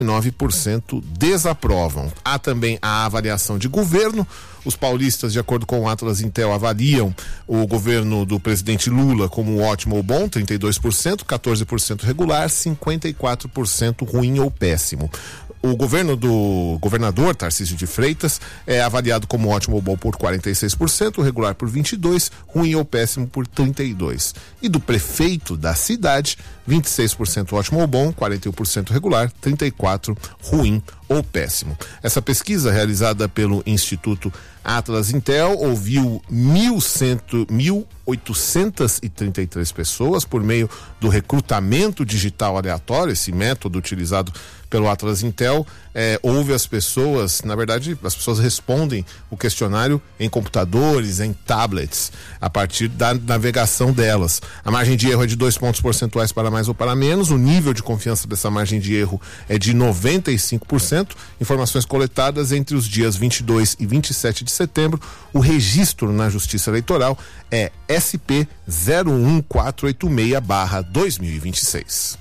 9% desaprovam. Há também a avaliação de governo. Os paulistas, de acordo com o Atlas Intel, avaliam o governo do presidente Lula como ótimo ou bom, 32%, 14% regular, 54% ruim ou péssimo. O governo do governador Tarcísio de Freitas é avaliado como ótimo ou bom por 46%, regular por 22%, ruim ou péssimo por 32%. E do prefeito da cidade, 26% ótimo ou bom, 41% regular, 34% ruim ou péssimo. Essa pesquisa, realizada pelo Instituto Atlas Intel, ouviu 1.833 pessoas por meio do recrutamento digital aleatório, esse método utilizado pelo Atlas Intel. Ouve as pessoas, na verdade, as pessoas respondem o questionário em computadores, em tablets, a partir da navegação delas. A margem de erro é de 2 pontos percentuais para mais ou para menos. O nível de confiança dessa margem de erro é de 95%. Informações coletadas entre os dias 22 e 27 de setembro. O registro na Justiça Eleitoral é SP 01486/2026.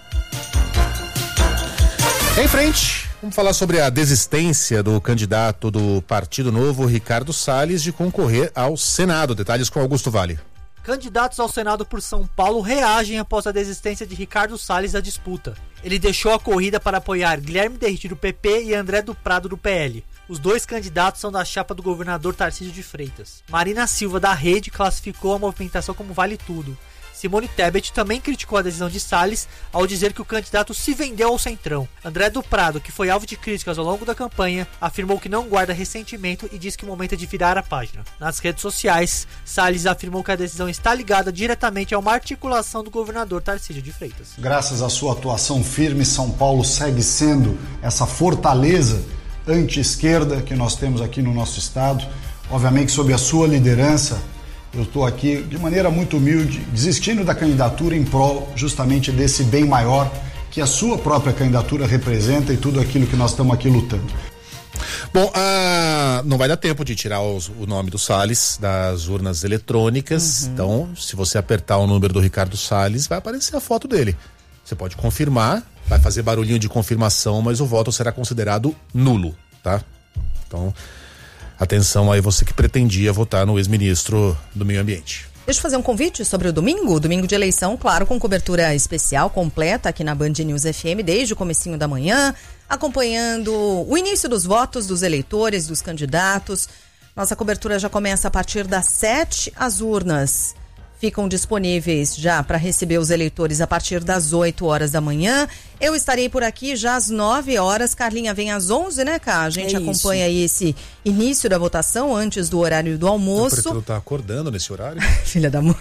Em frente, vamos falar sobre a desistência do candidato do Partido Novo, Ricardo Salles, de concorrer ao Senado. Detalhes com Augusto Vale. Candidatos ao Senado por São Paulo reagem após a desistência de Ricardo Salles da disputa. Ele deixou a corrida para apoiar Guilherme Derriti do PP e André do Prado do PL. Os dois candidatos são da chapa do governador Tarcísio de Freitas. Marina Silva, da Rede, classificou a movimentação como vale tudo. Simone Tebet também criticou a decisão de Salles ao dizer que o candidato se vendeu ao Centrão. André do Prado, que foi alvo de críticas ao longo da campanha, afirmou que não guarda ressentimento e diz que o momento é de virar a página. Nas redes sociais, Salles afirmou que a decisão está ligada diretamente a uma articulação do governador Tarcísio de Freitas. Graças à sua atuação firme, São Paulo segue sendo essa fortaleza anti-esquerda que nós temos aqui no nosso estado. Obviamente, sob a sua liderança, eu estou aqui de maneira muito humilde, desistindo da candidatura em prol justamente desse bem maior que a sua própria candidatura representa e tudo aquilo que nós estamos aqui lutando. Bom, não vai dar tempo de tirar o nome do Salles das urnas eletrônicas. Então, se você apertar o número do Ricardo Salles, vai aparecer a foto dele. Você pode confirmar, vai fazer barulhinho de confirmação, mas o voto será considerado nulo, tá? Então, atenção aí, você que pretendia votar no ex-ministro do Meio Ambiente. Deixa eu fazer um convite sobre o domingo de eleição, claro, com cobertura especial, completa aqui na Band News FM, desde o comecinho da manhã, acompanhando o início dos votos dos eleitores, dos candidatos. Nossa cobertura já começa a partir das 7, as urnas ficam disponíveis já para receber os eleitores a partir das 8 horas da manhã. Eu estarei por aqui já às 9 horas. Carlinha vem às 11, né, Cá? A gente acompanha aí esse início da votação antes do horário do almoço. Você tá acordando nesse horário? Filha da mãe.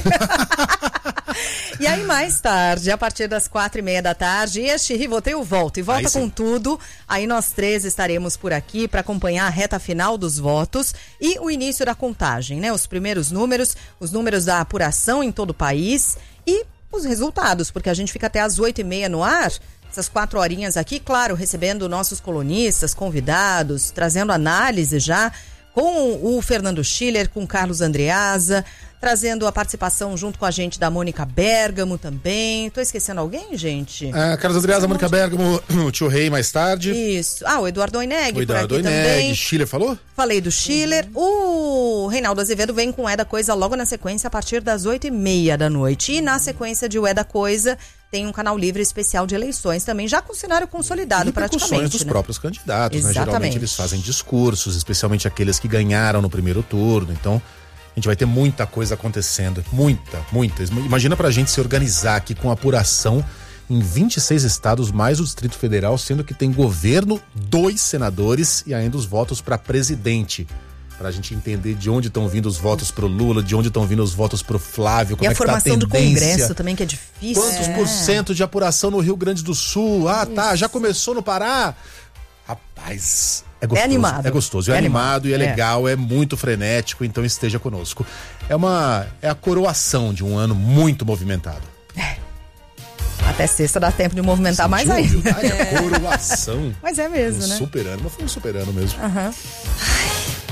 E aí mais tarde, a partir das 4:30 da tarde, este Rivotril volta com tudo. Aí nós três estaremos por aqui para acompanhar a reta final dos votos e o início da contagem, né? Os primeiros números, os números da apuração em todo o país e os resultados, porque a gente fica até às 8:30 no ar, essas 4 horinhas aqui, claro, recebendo nossos colunistas, convidados, trazendo análise já com o Fernando Schiller, com o Carlos Andreasa, trazendo a participação junto com a gente da Mônica Bergamo também. Tô esquecendo alguém, gente? Carlos Andreasa, Mônica Bergamo, o Tio Rei mais tarde. Isso. O Eduardo Oineg. O Eduardo Oineg, Schiller falou? Falei do Schiller. O Reinaldo Azevedo vem com o É da Coisa logo na sequência, a partir das 8:30 da noite. E na sequência de o É da Coisa, tem um canal livre especial de eleições também, já com o cenário consolidado praticamente. Dos próprios candidatos, né? Exatamente. Geralmente eles fazem discursos, especialmente aqueles que ganharam no primeiro turno. Então, a gente vai ter muita coisa acontecendo. Muita. Imagina pra gente se organizar aqui com apuração em 26 estados, mais o Distrito Federal, sendo que tem governo, 2 senadores e ainda os votos para presidente. Pra gente entender de onde estão vindo os votos pro Lula, de onde estão vindo os votos pro Flávio, como é que tá a tendência. E a formação do Congresso também, que é difícil. Quantos % de apuração no Rio Grande do Sul? Já começou no Pará? Rapaz, é gostoso. É animado. É gostoso, é animado e é legal, é muito frenético, então esteja conosco. É a coroação de um ano muito movimentado. Até sexta dá tempo de movimentar mais ainda. Coroação. Mas é mesmo, né? Super ano, mas foi um super ano mesmo.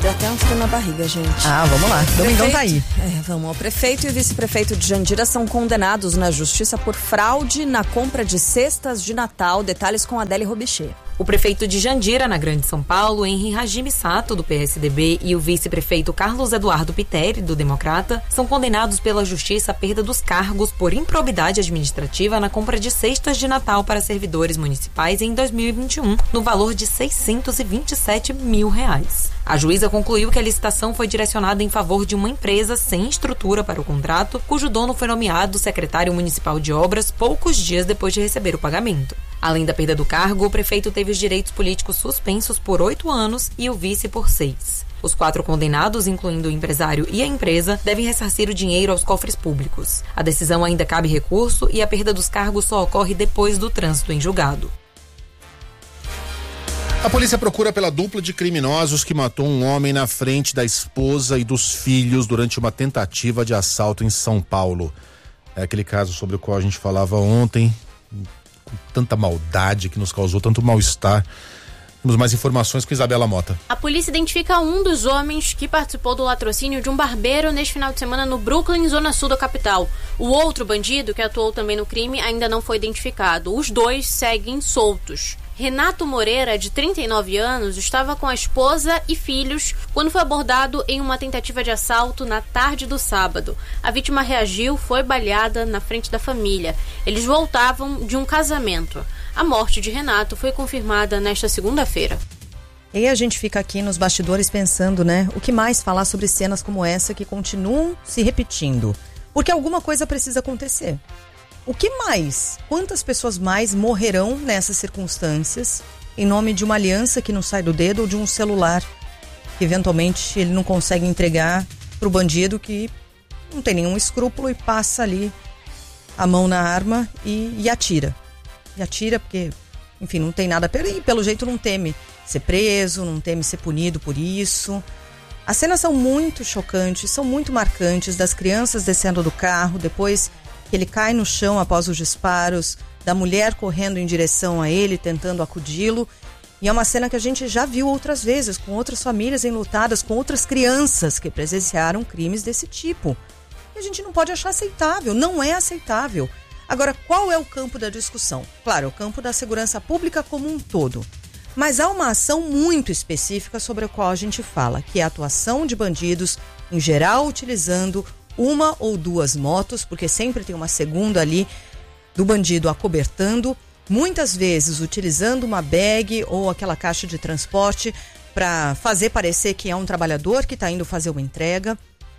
Dá até um frio na barriga, gente. Vamos lá. Domingão tá aí. Vamos. O prefeito e o vice-prefeito de Jandira são condenados na justiça por fraude na compra de cestas de Natal. Detalhes com Adele Robichê. O prefeito de Jandira, na Grande São Paulo, Henri Hajime Sato, do PSDB, e o vice-prefeito Carlos Eduardo Pitteri, do Democrata, são condenados pela justiça à perda dos cargos por improbidade administrativa na compra de cestas de Natal para servidores municipais em 2021, no valor de R$627 mil. A juíza concluiu que a licitação foi direcionada em favor de uma empresa sem estrutura para o contrato, cujo dono foi nomeado secretário municipal de obras poucos dias depois de receber o pagamento. Além da perda do cargo, o prefeito teve os direitos políticos suspensos por 8 anos e o vice por 6. Os 4 condenados, incluindo o empresário e a empresa, devem ressarcir o dinheiro aos cofres públicos. A decisão ainda cabe recurso e a perda dos cargos só ocorre depois do trânsito em julgado. A polícia procura pela dupla de criminosos que matou um homem na frente da esposa e dos filhos durante uma tentativa de assalto em São Paulo. É aquele caso sobre o qual a gente falava ontem, com tanta maldade, que nos causou tanto mal-estar. Temos mais informações com Isabela Mota. A polícia identifica um dos homens que participou do latrocínio de um barbeiro neste final de semana no Brooklyn, zona sul da capital. O outro bandido, que atuou também no crime, ainda não foi identificado. Os dois seguem soltos. Renato Moreira, de 39 anos, estava com a esposa e filhos quando foi abordado em uma tentativa de assalto na tarde do sábado. A vítima reagiu, foi baleada na frente da família. Eles voltavam de um casamento. A morte de Renato foi confirmada nesta segunda-feira. E a gente fica aqui nos bastidores pensando, né? O que mais falar sobre cenas como essa que continuam se repetindo? Porque alguma coisa precisa acontecer. O que mais? Quantas pessoas mais morrerão nessas circunstâncias em nome de uma aliança que não sai do dedo ou de um celular que eventualmente ele não consegue entregar para o bandido que não tem nenhum escrúpulo e passa ali a mão na arma e atira. E atira porque, enfim, não tem nada e pelo jeito não teme ser preso, não teme ser punido por isso. As cenas são muito chocantes, são muito marcantes, das crianças descendo do carro, depois que ele cai no chão após os disparos, da mulher correndo em direção a ele, tentando acudi-lo. E é uma cena que a gente já viu outras vezes, com outras famílias enlutadas, com outras crianças que presenciaram crimes desse tipo. E a gente não pode achar aceitável, não é aceitável. Agora, qual é o campo da discussão? Claro, é o campo da segurança pública como um todo. Mas há uma ação muito específica sobre a qual a gente fala, que é a atuação de bandidos, em geral, utilizando uma ou duas motos, porque sempre tem uma segunda ali do bandido acobertando, muitas vezes utilizando uma bag ou aquela caixa de transporte para fazer parecer que é um trabalhador que está indo fazer uma entrega.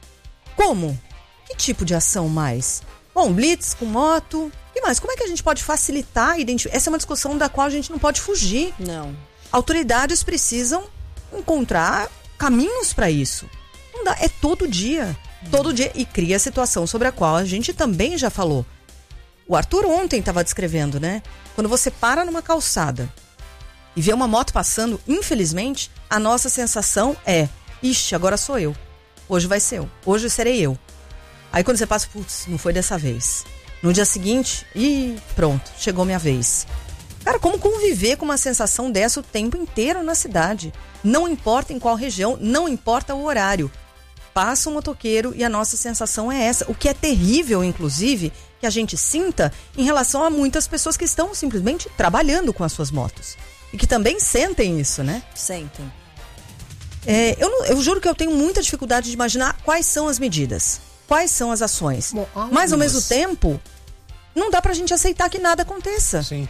Como? Que tipo de ação mais? Bom, blitz com moto. E mais? Como é que a gente pode facilitar a identificação? Essa é uma discussão da qual a gente não pode fugir. Não. Autoridades precisam encontrar caminhos para isso. Não dá, é todo dia. Todo dia, e cria a situação sobre a qual a gente também já falou. O Arthur ontem estava descrevendo, né? Quando você para numa calçada e vê uma moto passando, infelizmente, a nossa sensação é: ixi, agora sou eu. Hoje vai ser eu. Hoje serei eu. Aí quando você passa, putz, não foi dessa vez. No dia seguinte, pronto, chegou minha vez. Cara, como conviver com uma sensação dessa o tempo inteiro na cidade? Não importa em qual região, não importa o horário. Passa um motoqueiro e a nossa sensação é essa. O que é terrível, inclusive, que a gente sinta em relação a muitas pessoas que estão simplesmente trabalhando com as suas motos. E que também sentem isso, né? Sentem. Eu juro que eu tenho muita dificuldade de imaginar quais são as medidas, quais são as ações. Bom, mas, ao mesmo tempo, não dá pra gente aceitar que nada aconteça. Sim.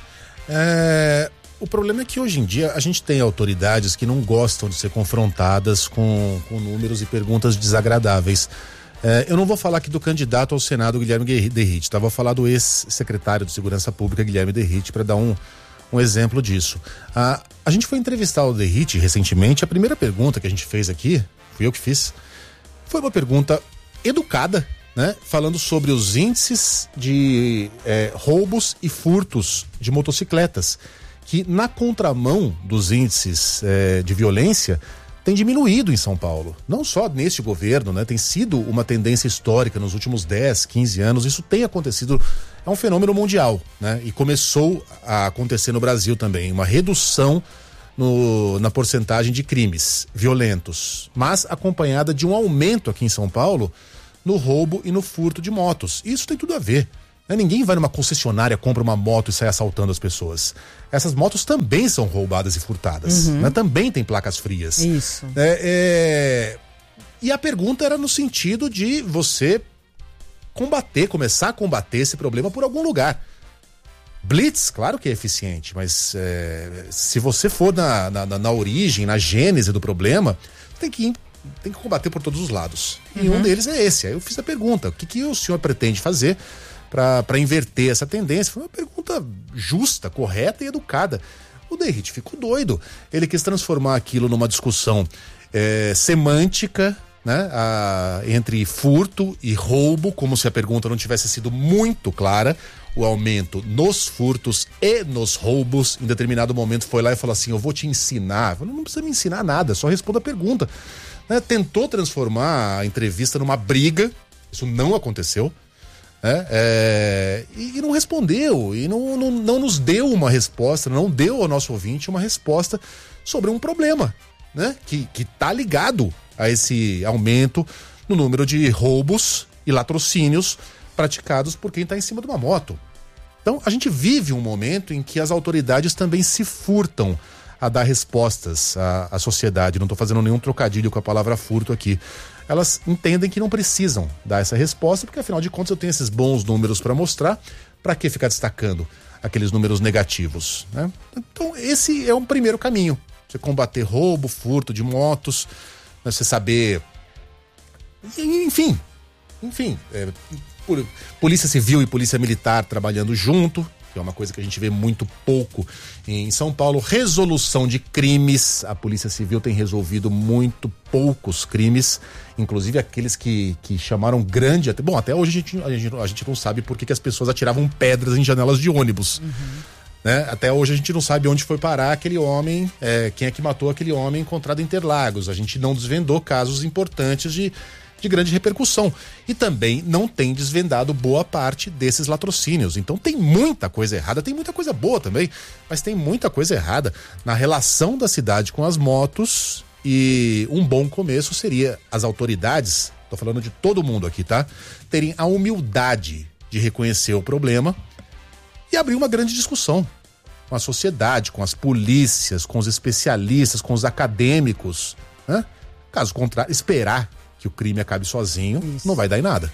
O problema é que hoje em dia a gente tem autoridades que não gostam de ser confrontadas com números e perguntas desagradáveis. Eu não vou falar aqui do candidato ao Senado, Guilherme Derrite, vou falar do ex-secretário de Segurança Pública, Guilherme Derrite, para dar um exemplo disso. A gente foi entrevistar o Derrite recentemente. A primeira pergunta que a gente fez aqui, fui eu que fiz, foi uma pergunta educada, né? Falando sobre os índices de roubos e furtos de motocicletas, que na contramão dos índices de violência tem diminuído em São Paulo. Não só neste governo, né? Tem sido uma tendência histórica nos últimos 10, 15 anos. Isso tem acontecido, é um fenômeno mundial, né? E começou a acontecer no Brasil também, uma redução na porcentagem de crimes violentos, mas acompanhada de um aumento aqui em São Paulo no roubo e no furto de motos. Isso tem tudo a ver. Ninguém vai numa concessionária, compra uma moto e sai assaltando as pessoas. Essas motos também são roubadas e furtadas. Também tem placas frias. Isso. E a pergunta era no sentido de você começar a combater esse problema por algum lugar. Blitz, claro que é eficiente, mas se você for na origem, na gênese do problema, tem que combater por todos os lados. E um deles é esse. Aí eu fiz a pergunta: o que o senhor pretende fazer para inverter essa tendência? Foi uma pergunta justa, correta e educada. O Derrit ficou doido. Ele quis transformar aquilo numa discussão semântica, né, entre furto e roubo, como se a pergunta não tivesse sido muito clara. O aumento nos furtos e nos roubos, em determinado momento foi lá e falou assim: eu vou te ensinar. Eu falei: não precisa me ensinar nada, só responda a pergunta. Tentou transformar a entrevista numa briga, isso não aconteceu. E não respondeu, e não nos deu uma resposta, não deu ao nosso ouvinte uma resposta sobre um problema, né, que está ligado a esse aumento no número de roubos e latrocínios praticados por quem está em cima de uma moto. Então a gente vive um momento em que as autoridades também se furtam a dar respostas à sociedade. Não estou fazendo nenhum trocadilho com a palavra furto aqui. Elas entendem que não precisam dar essa resposta, porque afinal de contas eu tenho esses bons números para mostrar. Para que ficar destacando aqueles números negativos, né? Então esse é um primeiro caminho. Você combater roubo, furto de motos, né? Você saber... Enfim, Polícia Civil e Polícia Militar trabalhando junto, que é uma coisa que a gente vê muito pouco em São Paulo. Resolução de crimes, a Polícia Civil tem resolvido muito poucos crimes, inclusive aqueles que chamaram grande... Bom, até hoje a gente não sabe por que as pessoas atiravam pedras em janelas de ônibus. Né? Até hoje a gente não sabe onde foi parar aquele homem, quem é que matou aquele homem encontrado em Interlagos. A gente não desvendou casos importantes de grande repercussão. E também não tem desvendado boa parte desses latrocínios. Então tem muita coisa errada, tem muita coisa boa também, mas tem muita coisa errada na relação da cidade com as motos. E um bom começo seria as autoridades, tô falando de todo mundo aqui, tá? Terem a humildade de reconhecer o problema e abrir uma grande discussão com a sociedade, com as polícias, com os especialistas, com os acadêmicos, né? Caso contrário, esperar que o crime acabe sozinho, não vai dar em nada.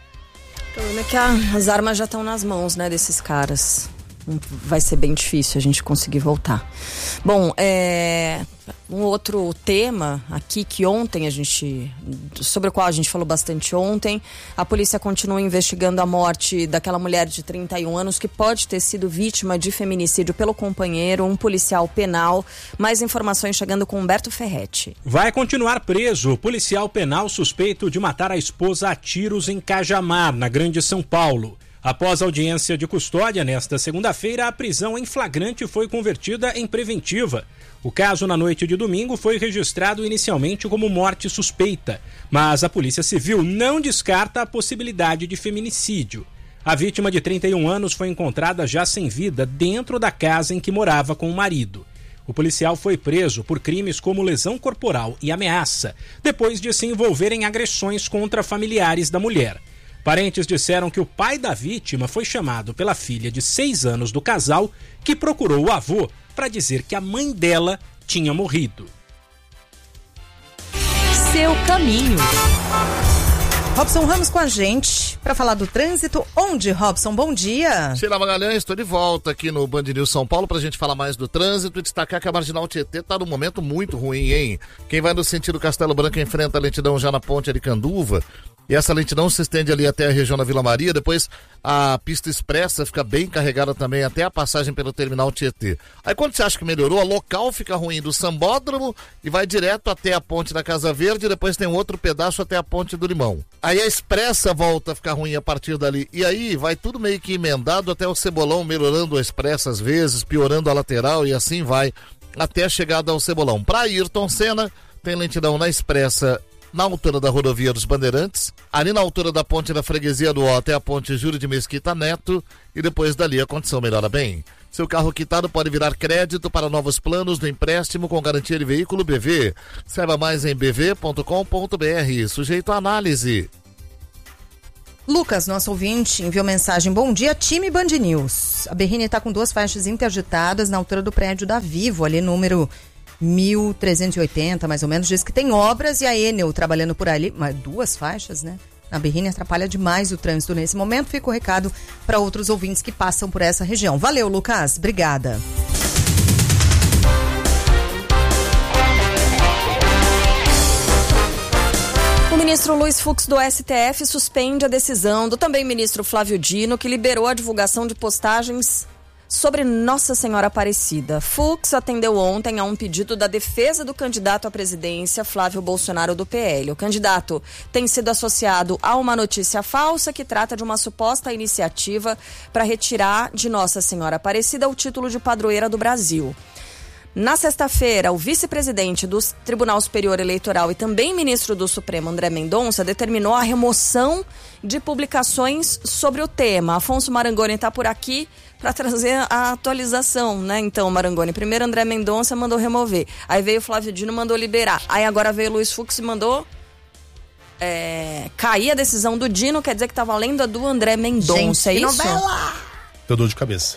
O problema é que as armas já estão nas mãos, né, desses caras. Vai ser bem difícil a gente conseguir voltar. Bom, um outro tema aqui que ontem sobre o qual a gente falou bastante ontem, a polícia continua investigando a morte daquela mulher de 31 anos que pode ter sido vítima de feminicídio pelo companheiro, um policial penal. Mais informações chegando com Humberto Ferretti. Vai continuar preso o policial penal suspeito de matar a esposa a tiros em Cajamar, na Grande São Paulo. Após audiência de custódia nesta segunda-feira, a prisão em flagrante foi convertida em preventiva. O caso, na noite de domingo, foi registrado inicialmente como morte suspeita, mas a Polícia Civil não descarta a possibilidade de feminicídio. A vítima de 31 anos foi encontrada já sem vida dentro da casa em que morava com o marido. O policial foi preso por crimes como lesão corporal e ameaça, depois de se envolver em agressões contra familiares da mulher. Parentes disseram que o pai da vítima foi chamado pela filha de 6 anos do casal, que procurou o avô para dizer que a mãe dela tinha morrido. Seu caminho. Robson Ramos com a gente para falar do trânsito. Onde, Robson? Bom dia. Sheila Magalhães, estou de volta aqui no Band News São Paulo para a gente falar mais do trânsito e destacar que a Marginal Tietê está num momento muito ruim, hein? Quem vai no sentido Castelo Branco enfrenta a lentidão já na ponte Aricanduva. E essa lentidão se estende ali até a região da Vila Maria. Depois a pista expressa fica bem carregada também até a passagem pelo terminal Tietê. Aí quando você acha que melhorou, a local fica ruim do Sambódromo e vai direto até a ponte da Casa Verde. Depois tem um outro pedaço até a ponte do Limão. Aí a expressa volta a ficar ruim a partir dali. E aí vai tudo meio que emendado até o Cebolão, melhorando a expressa às vezes, piorando a lateral e assim vai até a chegada ao Cebolão. Para Ayrton Senna, tem lentidão na expressa na altura da rodovia dos Bandeirantes, ali na altura da ponte da Freguesia do Ó até a ponte Júlio de Mesquita Neto, e depois dali a condição melhora bem. Seu carro quitado pode virar crédito para novos planos do empréstimo com garantia de veículo BV. Saiba mais em bv.com.br, sujeito à análise. Lucas, nosso ouvinte, enviou mensagem: bom dia, time Band News. A Berrini está com 2 faixas interditadas na altura do prédio da Vivo, ali número 1380, mais ou menos. Diz que tem obras e a Enel trabalhando por ali, mas 2 faixas, né? A Berrini atrapalha demais o trânsito nesse momento. Fica o recado para outros ouvintes que passam por essa região. Valeu, Lucas. Obrigada. O ministro Luiz Fux do STF suspende a decisão do também ministro Flávio Dino, que liberou a divulgação de postagens sobre Nossa Senhora Aparecida. Fux atendeu ontem a um pedido da defesa do candidato à presidência, Flávio Bolsonaro, do PL. O candidato tem sido associado a uma notícia falsa que trata de uma suposta iniciativa para retirar de Nossa Senhora Aparecida o título de padroeira do Brasil. Na sexta-feira, o vice-presidente do Tribunal Superior Eleitoral e também ministro do Supremo, André Mendonça, determinou a remoção de publicações sobre o tema. Afonso Marangoni está por aqui para trazer a atualização, né? Então, Marangoni, primeiro André Mendonça mandou remover, aí veio o Flávio Dino, mandou liberar, aí agora veio o Luiz Fux e mandou cair a decisão do Dino, quer dizer que tá valendo a do André Mendonça, gente, é isso? Novela! Deu dor de cabeça.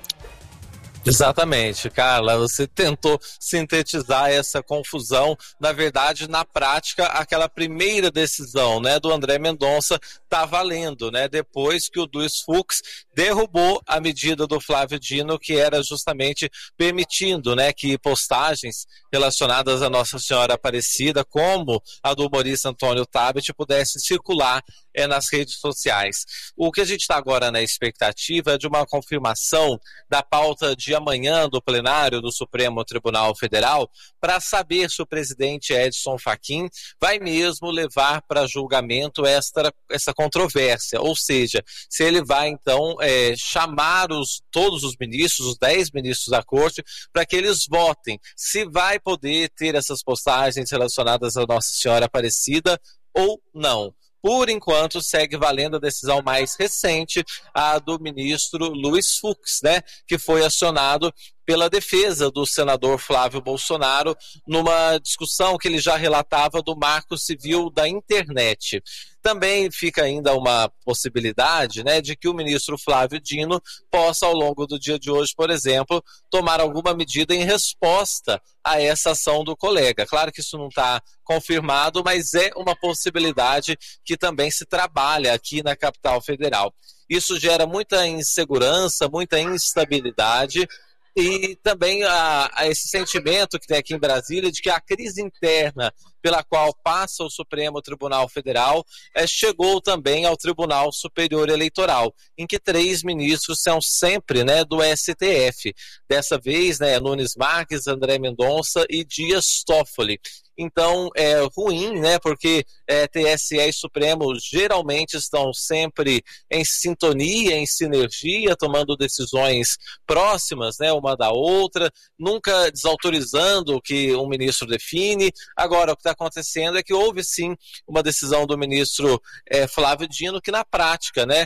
Exatamente, Carla, você tentou sintetizar essa confusão. Na verdade, na prática, aquela primeira decisão, né, do André Mendonça está valendo, né, depois que o Luiz Fux derrubou a medida do Flávio Dino, que era justamente permitindo, né, que postagens relacionadas a Nossa Senhora Aparecida, como a do humorista Antônio Tabet, pudessem circular nas redes sociais. O que a gente está agora na expectativa é de uma confirmação da pauta de amanhã do plenário do Supremo Tribunal Federal para saber se o presidente Edson Fachin vai mesmo levar para julgamento essa controvérsia, ou seja, se ele vai então chamar todos os ministros, os 10 ministros da corte, para que eles votem se vai poder ter essas postagens relacionadas a Nossa Senhora Aparecida ou não. Por enquanto, segue valendo a decisão mais recente, a do ministro Luiz Fux, né, que foi acionado pela defesa do senador Flávio Bolsonaro numa discussão que ele já relatava do Marco Civil da Internet. Também fica ainda uma possibilidade, né, de que o ministro Flávio Dino possa, ao longo do dia de hoje, por exemplo, tomar alguma medida em resposta a essa ação do colega. Claro que isso não está confirmado, mas é uma possibilidade que também se trabalha aqui na capital federal. Isso gera muita insegurança, muita instabilidade, e também esse sentimento que tem aqui em Brasília de que a crise interna pela qual passa o Supremo Tribunal Federal chegou também ao Tribunal Superior Eleitoral, em que 3 ministros são sempre, né, do STF. Dessa vez, né, Nunes Marques, André Mendonça e Dias Toffoli. Então é ruim, né, porque TSE e Supremo geralmente estão sempre em sintonia, em sinergia, tomando decisões próximas, né, uma da outra, nunca desautorizando o que um ministro define. Agora, o que está acontecendo é que houve sim uma decisão do ministro Flávio Dino que na prática, né,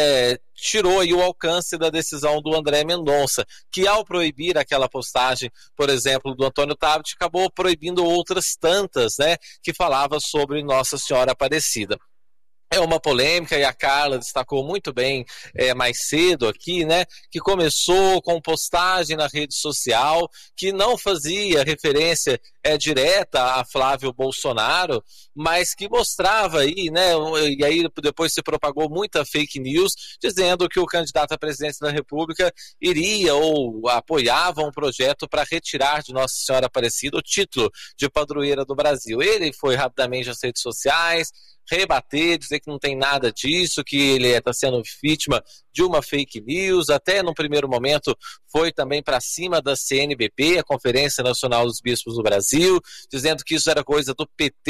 tirou aí o alcance da decisão do André Mendonça, que ao proibir aquela postagem, por exemplo, do Antônio Tabet, acabou proibindo outras tantas, né, que falava sobre Nossa Senhora Aparecida. É uma polêmica, e a Carla destacou muito bem mais cedo aqui, né, que começou com postagem na rede social, que não fazia referência direta a Flávio Bolsonaro, mas que mostrava aí, né, e aí depois se propagou muita fake news, dizendo que o candidato à presidência da República iria ou apoiava um projeto para retirar de Nossa Senhora Aparecida o título de padroeira do Brasil. Ele foi rapidamente às redes sociais, rebater, dizer que não tem nada disso, que ele está sendo vítima de uma fake news, até no primeiro momento foi também para cima da CNBB, a Conferência Nacional dos Bispos do Brasil, dizendo que isso era coisa do PT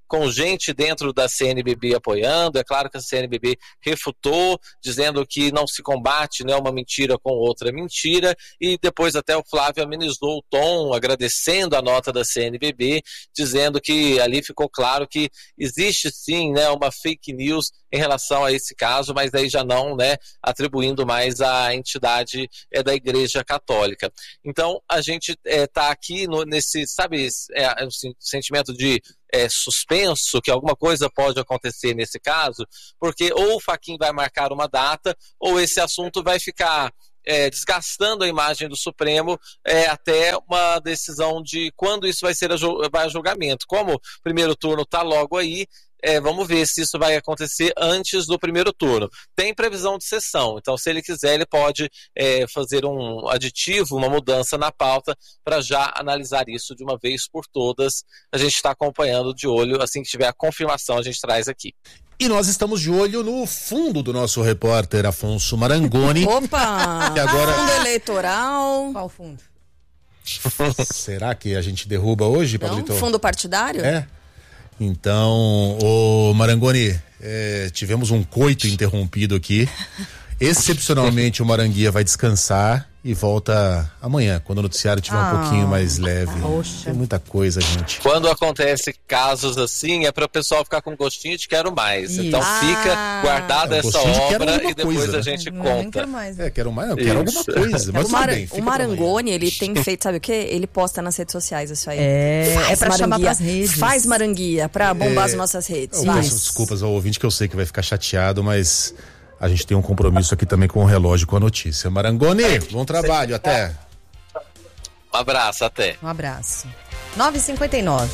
com gente dentro da CNBB apoiando. É claro que a CNBB refutou, dizendo que não se combate, né, uma mentira com outra mentira, e depois até o Flávio amenizou o tom, agradecendo a nota da CNBB, dizendo que ali ficou claro que existe sim, né, uma fake news em relação a esse caso, mas daí já não, né, atribuindo mais à entidade da Igreja Católica. Então, a gente está aqui nesse, sabe, sentimento de suspenso, que alguma coisa pode acontecer nesse caso, porque ou o Fachin vai marcar uma data, ou esse assunto vai ficar desgastando a imagem do Supremo até uma decisão de quando isso vai a julgamento. Como o primeiro turno está logo aí, vamos ver se isso vai acontecer antes do primeiro turno. Tem previsão de sessão, então se ele quiser, ele pode fazer um aditivo, uma mudança na pauta para já analisar isso de uma vez por todas. A gente está acompanhando de olho, assim que tiver a confirmação a gente traz aqui. E nós estamos de olho no fundo do nosso repórter Afonso Marangoni. Opa! Que agora... Fundo eleitoral. Qual fundo? Será que a gente derruba hoje, Pablito? Fundo partidário? Então, ô Marangoni, tivemos um coito interrompido aqui. Excepcionalmente o Maranguia vai descansar e volta amanhã, quando o noticiário estiver um pouquinho mais leve. Poxa. Tem muita coisa, gente. Quando acontece casos assim, é para o pessoal ficar com gostinho de quero mais. Isso. Então fica guardada essa obra e depois coisa, a gente conta. Quero mais. Quero mais, eu quero alguma coisa. Mas o Marangoni, ele tem feito, sabe o quê? Ele posta nas redes sociais isso aí. É pra chamar pras redes. Faz Maranguia, pra bombar as nossas redes. Eu peço desculpas ao ouvinte, que eu sei que vai ficar chateado, mas a gente tem um compromisso aqui também com o relógio, com a notícia. Marangoni, bom trabalho, até. Um abraço, até. Um abraço. 9h59.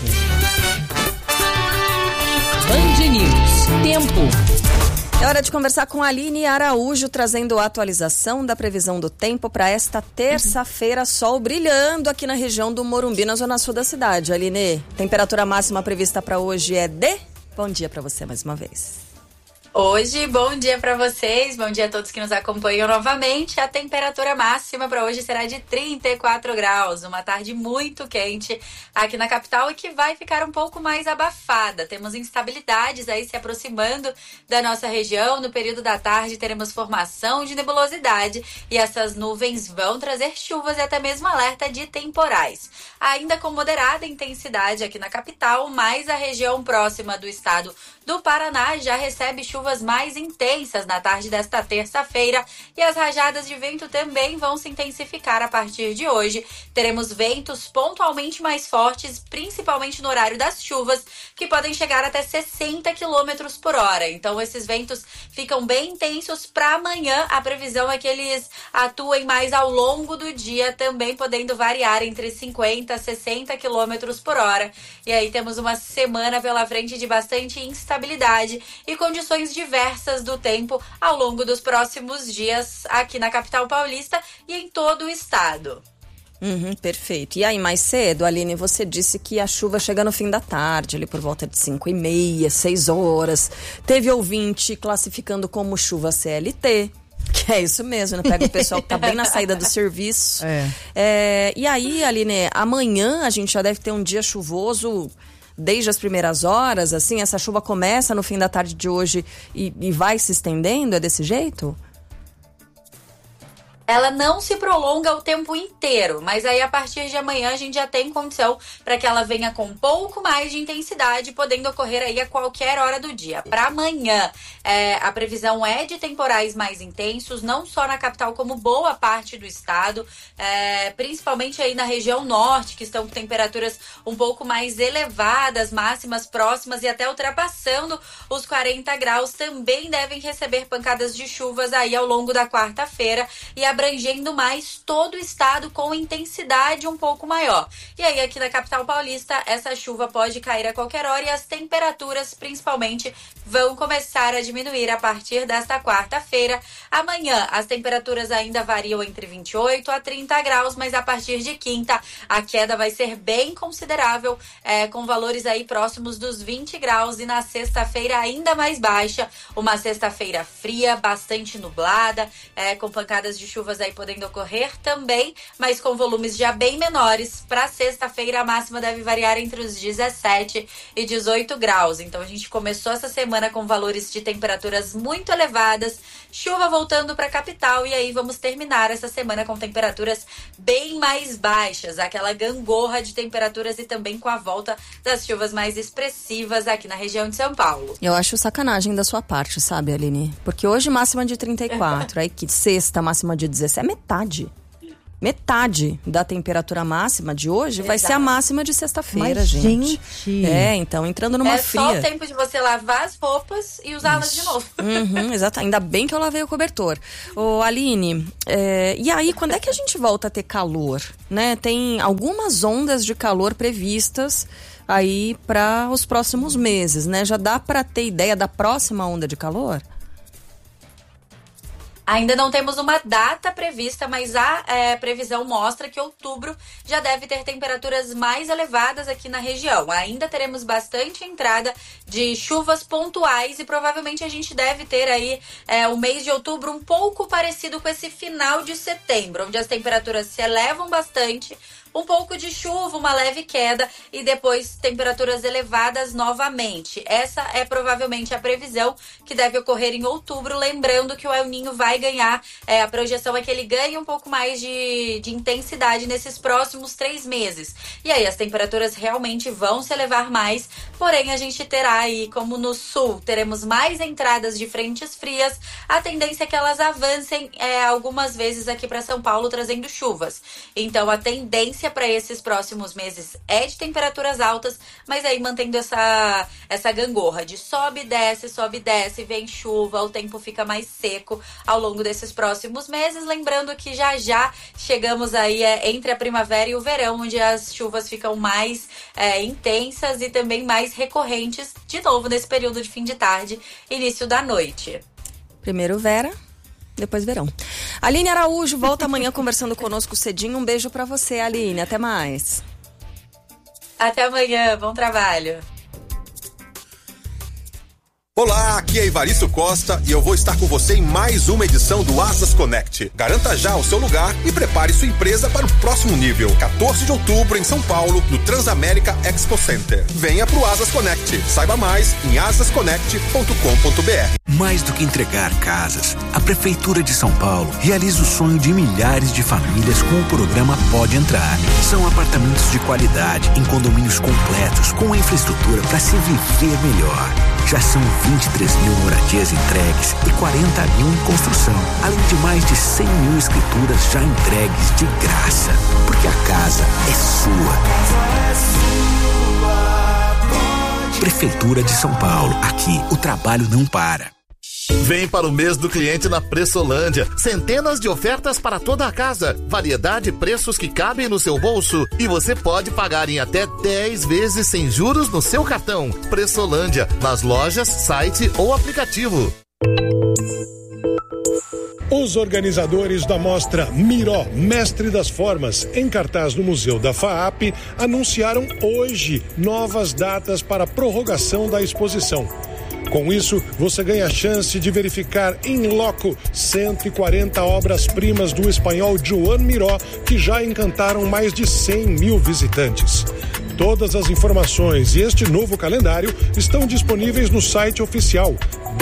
Band News. Tempo. É hora de conversar com a Aline Araújo, trazendo a atualização da previsão do tempo para esta terça-feira. Sol brilhando aqui na região do Morumbi, na zona sul da cidade. Aline, temperatura máxima prevista para hoje é de... Bom dia para você mais uma vez. Hoje, bom dia para vocês, bom dia a todos que nos acompanham novamente. A temperatura máxima para hoje será de 34 graus, uma tarde muito quente aqui na capital e que vai ficar um pouco mais abafada. Temos instabilidades aí se aproximando da nossa região. No período da tarde teremos formação de nebulosidade e essas nuvens vão trazer chuvas e até mesmo alerta de temporais. Ainda com moderada intensidade aqui na capital, mas a região próxima do estado do Paraná já recebe chuvas mais intensas na tarde desta terça-feira e as rajadas de vento também vão se intensificar a partir de hoje. Teremos ventos pontualmente mais fortes, principalmente no horário das chuvas, que podem chegar até 60 km por hora. Então esses ventos ficam bem intensos para amanhã. A previsão é que eles atuem mais ao longo do dia, também podendo variar entre 50 a 60 km por hora. E aí temos uma semana pela frente de bastante instabilidade e condições diversas do tempo ao longo dos próximos dias aqui na capital paulista e em todo o estado. Perfeito. E aí, mais cedo, Aline, você disse que a chuva chega no fim da tarde, ali por volta de 5h30, 6 horas. Teve ouvinte classificando como chuva CLT. Que é isso mesmo, né? Pega o pessoal que tá bem na saída do serviço. E aí, Aline, amanhã a gente já deve ter um dia chuvoso desde as primeiras horas, assim, essa chuva começa no fim da tarde de hoje e vai se estendendo, é desse jeito? Ela não se prolonga o tempo inteiro, mas aí a partir de amanhã a gente já tem condição para que ela venha com um pouco mais de intensidade, podendo ocorrer aí a qualquer hora do dia. Para amanhã, a previsão é de temporais mais intensos, não só na capital, como boa parte do estado, principalmente aí na região norte, que estão com temperaturas um pouco mais elevadas, máximas próximas e até ultrapassando os 40 graus, também devem receber pancadas de chuvas aí ao longo da quarta-feira e abrangendo mais todo o estado com intensidade um pouco maior. E aí aqui na capital paulista essa chuva pode cair a qualquer hora e as temperaturas principalmente vão começar a diminuir a partir desta quarta-feira. Amanhã as temperaturas ainda variam entre 28 a 30 graus, mas a partir de quinta a queda vai ser bem considerável, com valores aí próximos dos 20 graus e na sexta-feira ainda mais baixa, uma sexta-feira fria, bastante nublada, com pancadas de chuva chuvas aí podendo ocorrer também, mas com volumes já bem menores. Para sexta-feira, a máxima deve variar entre os 17 e 18 graus. Então, a gente começou essa semana com valores de temperaturas muito elevadas, chuva voltando para a capital, e aí vamos terminar essa semana com temperaturas bem mais baixas, aquela gangorra de temperaturas e também com a volta das chuvas mais expressivas aqui na região de São Paulo. Eu acho sacanagem da sua parte, sabe, Aline? Porque hoje máxima de 34, aí que sexta máxima de 17, é metade da temperatura máxima de hoje. Exato. Vai ser a máxima de sexta-feira, gente. Então, entrando numa fria. É só o tempo de você lavar as roupas e usá-las de novo. Exato, ainda bem que eu lavei o cobertor. Ô, Aline, e aí, quando é que a gente volta a ter calor? Né? Tem algumas ondas de calor previstas aí para os próximos meses, né? Já dá para ter ideia da próxima onda de calor? Ainda não temos uma data prevista, mas a previsão mostra que outubro já deve ter temperaturas mais elevadas aqui na região. Ainda teremos bastante entrada de chuvas pontuais e provavelmente a gente deve ter aí o mês de outubro um pouco parecido com esse final de setembro, onde as temperaturas se elevam bastante, um pouco de chuva, uma leve queda e depois temperaturas elevadas novamente. Essa é provavelmente a previsão que deve ocorrer em outubro, lembrando que o El Niño vai ganhar, a projeção é que ele ganhe um pouco mais de intensidade nesses próximos 3 meses. E aí as temperaturas realmente vão se elevar mais, porém a gente terá aí, como no sul, teremos mais entradas de frentes frias, a tendência é que elas avancem algumas vezes aqui para São Paulo, trazendo chuvas. Então a tendência para esses próximos meses é de temperaturas altas, mas aí mantendo essa gangorra de sobe, desce, vem chuva, o tempo fica mais seco ao longo desses próximos meses. Lembrando que já chegamos aí entre a primavera e o verão, onde as chuvas ficam mais intensas e também mais recorrentes, de novo nesse período de fim de tarde, início da noite. Primeiro Vera, depois verão. Aline Araújo volta amanhã conversando conosco cedinho. Um beijo pra você, Aline. Até mais. Até amanhã. Bom trabalho. Olá, aqui é Evaristo Costa e eu vou estar com você em mais uma edição do Asas Connect. Garanta já o seu lugar e prepare sua empresa para o próximo nível. 14 de outubro em São Paulo, no Transamérica Expo Center. Venha pro Asas Connect. Saiba mais em asasconnect.com.br. Mais do que entregar casas, a Prefeitura de São Paulo realiza o sonho de milhares de famílias com o programa Pode Entrar. São apartamentos de qualidade em condomínios completos com infraestrutura para se viver melhor. Já são 23 mil moradias entregues e 40 mil em construção, além de mais de 100 mil escrituras já entregues de graça, porque a casa é sua. Prefeitura de São Paulo, aqui o trabalho não para. Vem para o mês do cliente na Pressolândia. Centenas de ofertas para toda a casa. Variedade e preços que cabem no seu bolso. E você pode pagar em até 10 vezes sem juros no seu cartão. Pressolândia, nas lojas, site ou aplicativo. Os organizadores da mostra Miró, Mestre das Formas, em cartaz no Museu da FAAP, anunciaram hoje novas datas para a prorrogação da exposição. Com isso, você ganha a chance de verificar in loco 140 obras-primas do espanhol Joan Miró, que já encantaram mais de 100 mil visitantes. Todas as informações e este novo calendário estão disponíveis no site oficial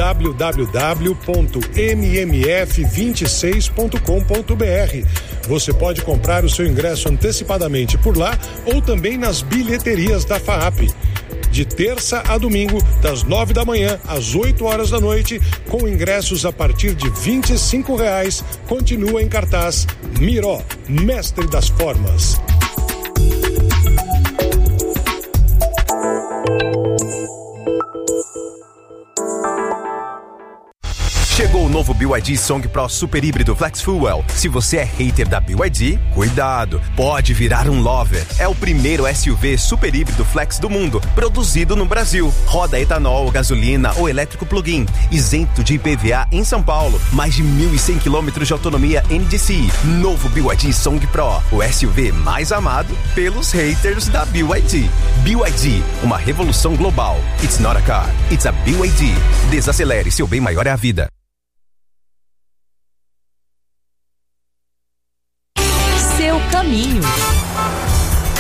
www.mmf26.com.br. Você pode comprar o seu ingresso antecipadamente por lá ou também nas bilheterias da FAAP. De terça a domingo, das 9 da manhã às 8 horas da noite, com ingressos a partir de R$25, continua em cartaz Miró, Mestre das Formas. Chegou o novo BYD Song Pro Super Híbrido Flex Fuel. Se você é hater da BYD, cuidado, pode virar um lover. É o primeiro SUV super híbrido flex do mundo, produzido no Brasil. Roda etanol, gasolina ou elétrico plug-in, isento de IPVA em São Paulo. Mais de 1.100 km de autonomia NDCi. Novo BYD Song Pro, o SUV mais amado pelos haters da BYD. BYD, uma revolução global. It's not a car, it's a BYD. Desacelere, seu bem maior é a vida.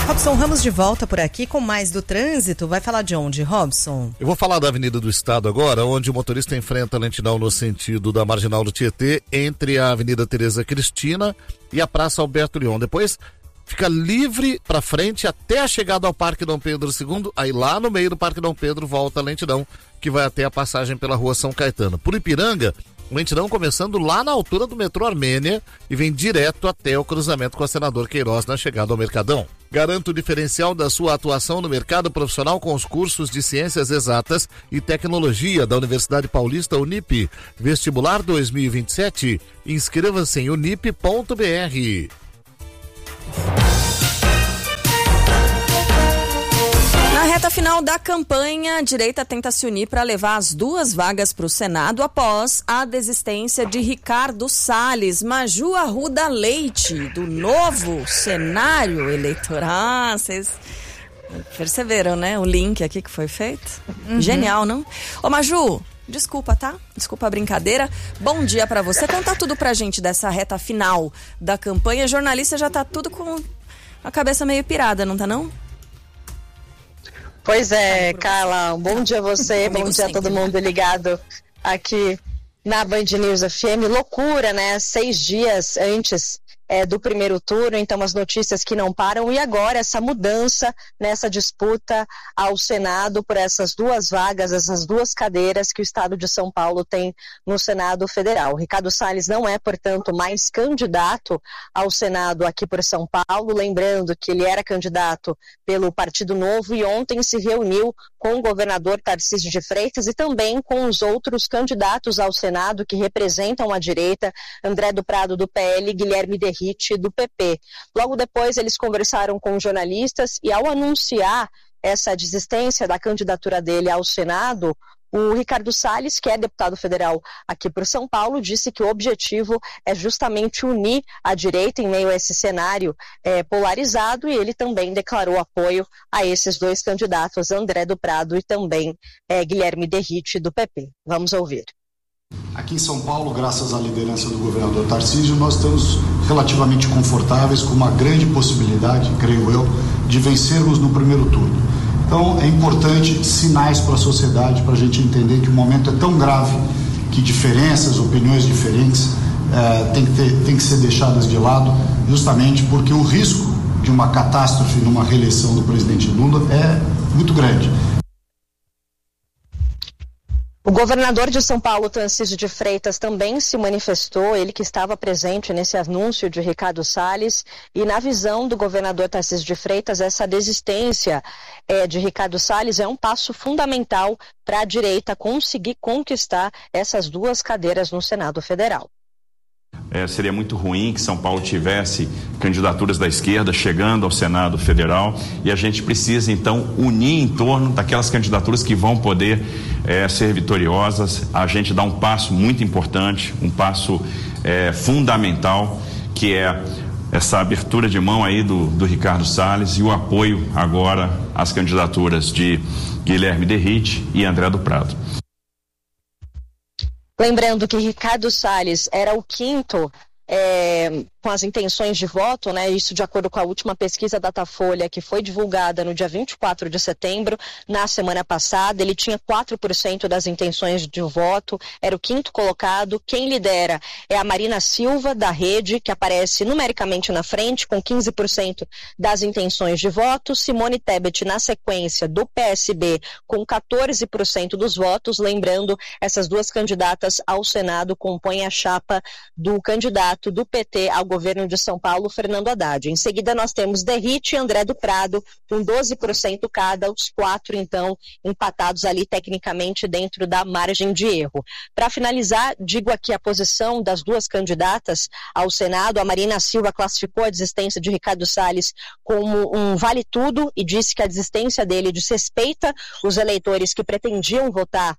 Robson Ramos de volta por aqui com mais do trânsito. Vai falar de onde, Robson? Eu vou falar da Avenida do Estado agora, onde o motorista enfrenta lentidão no sentido da Marginal do Tietê, entre a Avenida Tereza Cristina e a Praça Alberto Leon. Depois fica livre para frente até a chegada ao Parque Dom Pedro II, aí lá no meio do Parque Dom Pedro volta a lentidão, que vai até a passagem pela Rua São Caetano. Por Ipiranga, lentidão começando lá na altura do metrô Armênia e vem direto até o cruzamento com a Senador Queiroz na chegada ao Mercadão. Garanta o diferencial da sua atuação no mercado profissional com os cursos de Ciências Exatas e Tecnologia da Universidade Paulista Unip. Vestibular 2027. Inscreva-se em unip.br. Na reta final da campanha, a direita tenta se unir para levar as 2 vagas para o Senado após a desistência de Ricardo Salles. Maju Arruda Leite, do novo cenário eleitoral. Vocês perceberam, né? O link aqui que foi feito? Genial, não? Ô, Maju, desculpa, tá? Desculpa a brincadeira. Bom dia para você. Conta tudo pra gente dessa reta final da campanha. Jornalista já tá tudo com a cabeça meio pirada, não tá não? Pois é, Carla, um bom dia a você, bom dia a todo mundo ligado aqui na Band News FM. Loucura, né? 6 dias antes do primeiro turno, então as notícias que não param, e agora essa mudança nessa disputa ao Senado por essas 2 vagas, essas 2 cadeiras que o Estado de São Paulo tem no Senado Federal. Ricardo Salles não é, portanto, mais candidato ao Senado aqui por São Paulo, lembrando que ele era candidato pelo Partido Novo e ontem se reuniu com o governador Tarcísio de Freitas e também com os outros candidatos ao Senado que representam a direita, André do Prado do PL, Guilherme Derrite do PP. Logo depois eles conversaram com jornalistas e ao anunciar essa desistência da candidatura dele ao Senado, o Ricardo Salles, que é deputado federal aqui por São Paulo, disse que o objetivo é justamente unir a direita em meio a esse cenário polarizado, e ele também declarou apoio a esses 2 candidatos, André do Prado e também Guilherme Derrite do PP. Vamos ouvir. Aqui em São Paulo, graças à liderança do governador Tarcísio, nós estamos relativamente confortáveis com uma grande possibilidade, creio eu, de vencermos no primeiro turno. Então, é importante sinais para a sociedade, para a gente entender que o momento é tão grave que diferenças, opiniões diferentes tem que ser deixadas de lado, justamente porque o risco de uma catástrofe numa reeleição do presidente Lula é muito grande. O governador de São Paulo, Tarcísio de Freitas, também se manifestou, ele que estava presente nesse anúncio de Ricardo Salles, e na visão do governador Tarcísio de Freitas, essa desistência de Ricardo Salles é um passo fundamental para a direita conseguir conquistar essas 2 cadeiras no Senado Federal. Seria muito ruim que São Paulo tivesse candidaturas da esquerda chegando ao Senado Federal, e a gente precisa então unir em torno daquelas candidaturas que vão poder ser vitoriosas. A gente dá um passo muito importante, um passo fundamental, que é essa abertura de mão aí do Ricardo Salles e o apoio agora às candidaturas de Guilherme Derrite e André do Prado. Lembrando que Ricardo Salles era o 5º com as intenções de voto, né? Isso de acordo com a última pesquisa Datafolha, que foi divulgada no dia 24 de setembro, na semana passada. Ele tinha 4% das intenções de voto, era o 5º colocado. Quem lidera é a Marina Silva, da Rede, que aparece numericamente na frente, com 15% das intenções de voto. Simone Tebet, na sequência, do PSB, com 14% dos votos. Lembrando, essas 2 candidatas ao Senado compõem a chapa do candidato do PT ao governo de São Paulo, Fernando Haddad. Em seguida, nós temos Derrite e André do Prado, com 12% cada, os 4, então, empatados ali tecnicamente dentro da margem de erro. Para finalizar, digo aqui a posição das 2 candidatas ao Senado. A Marina Silva classificou a desistência de Ricardo Salles como um vale-tudo e disse que a desistência dele desrespeita os eleitores que pretendiam votar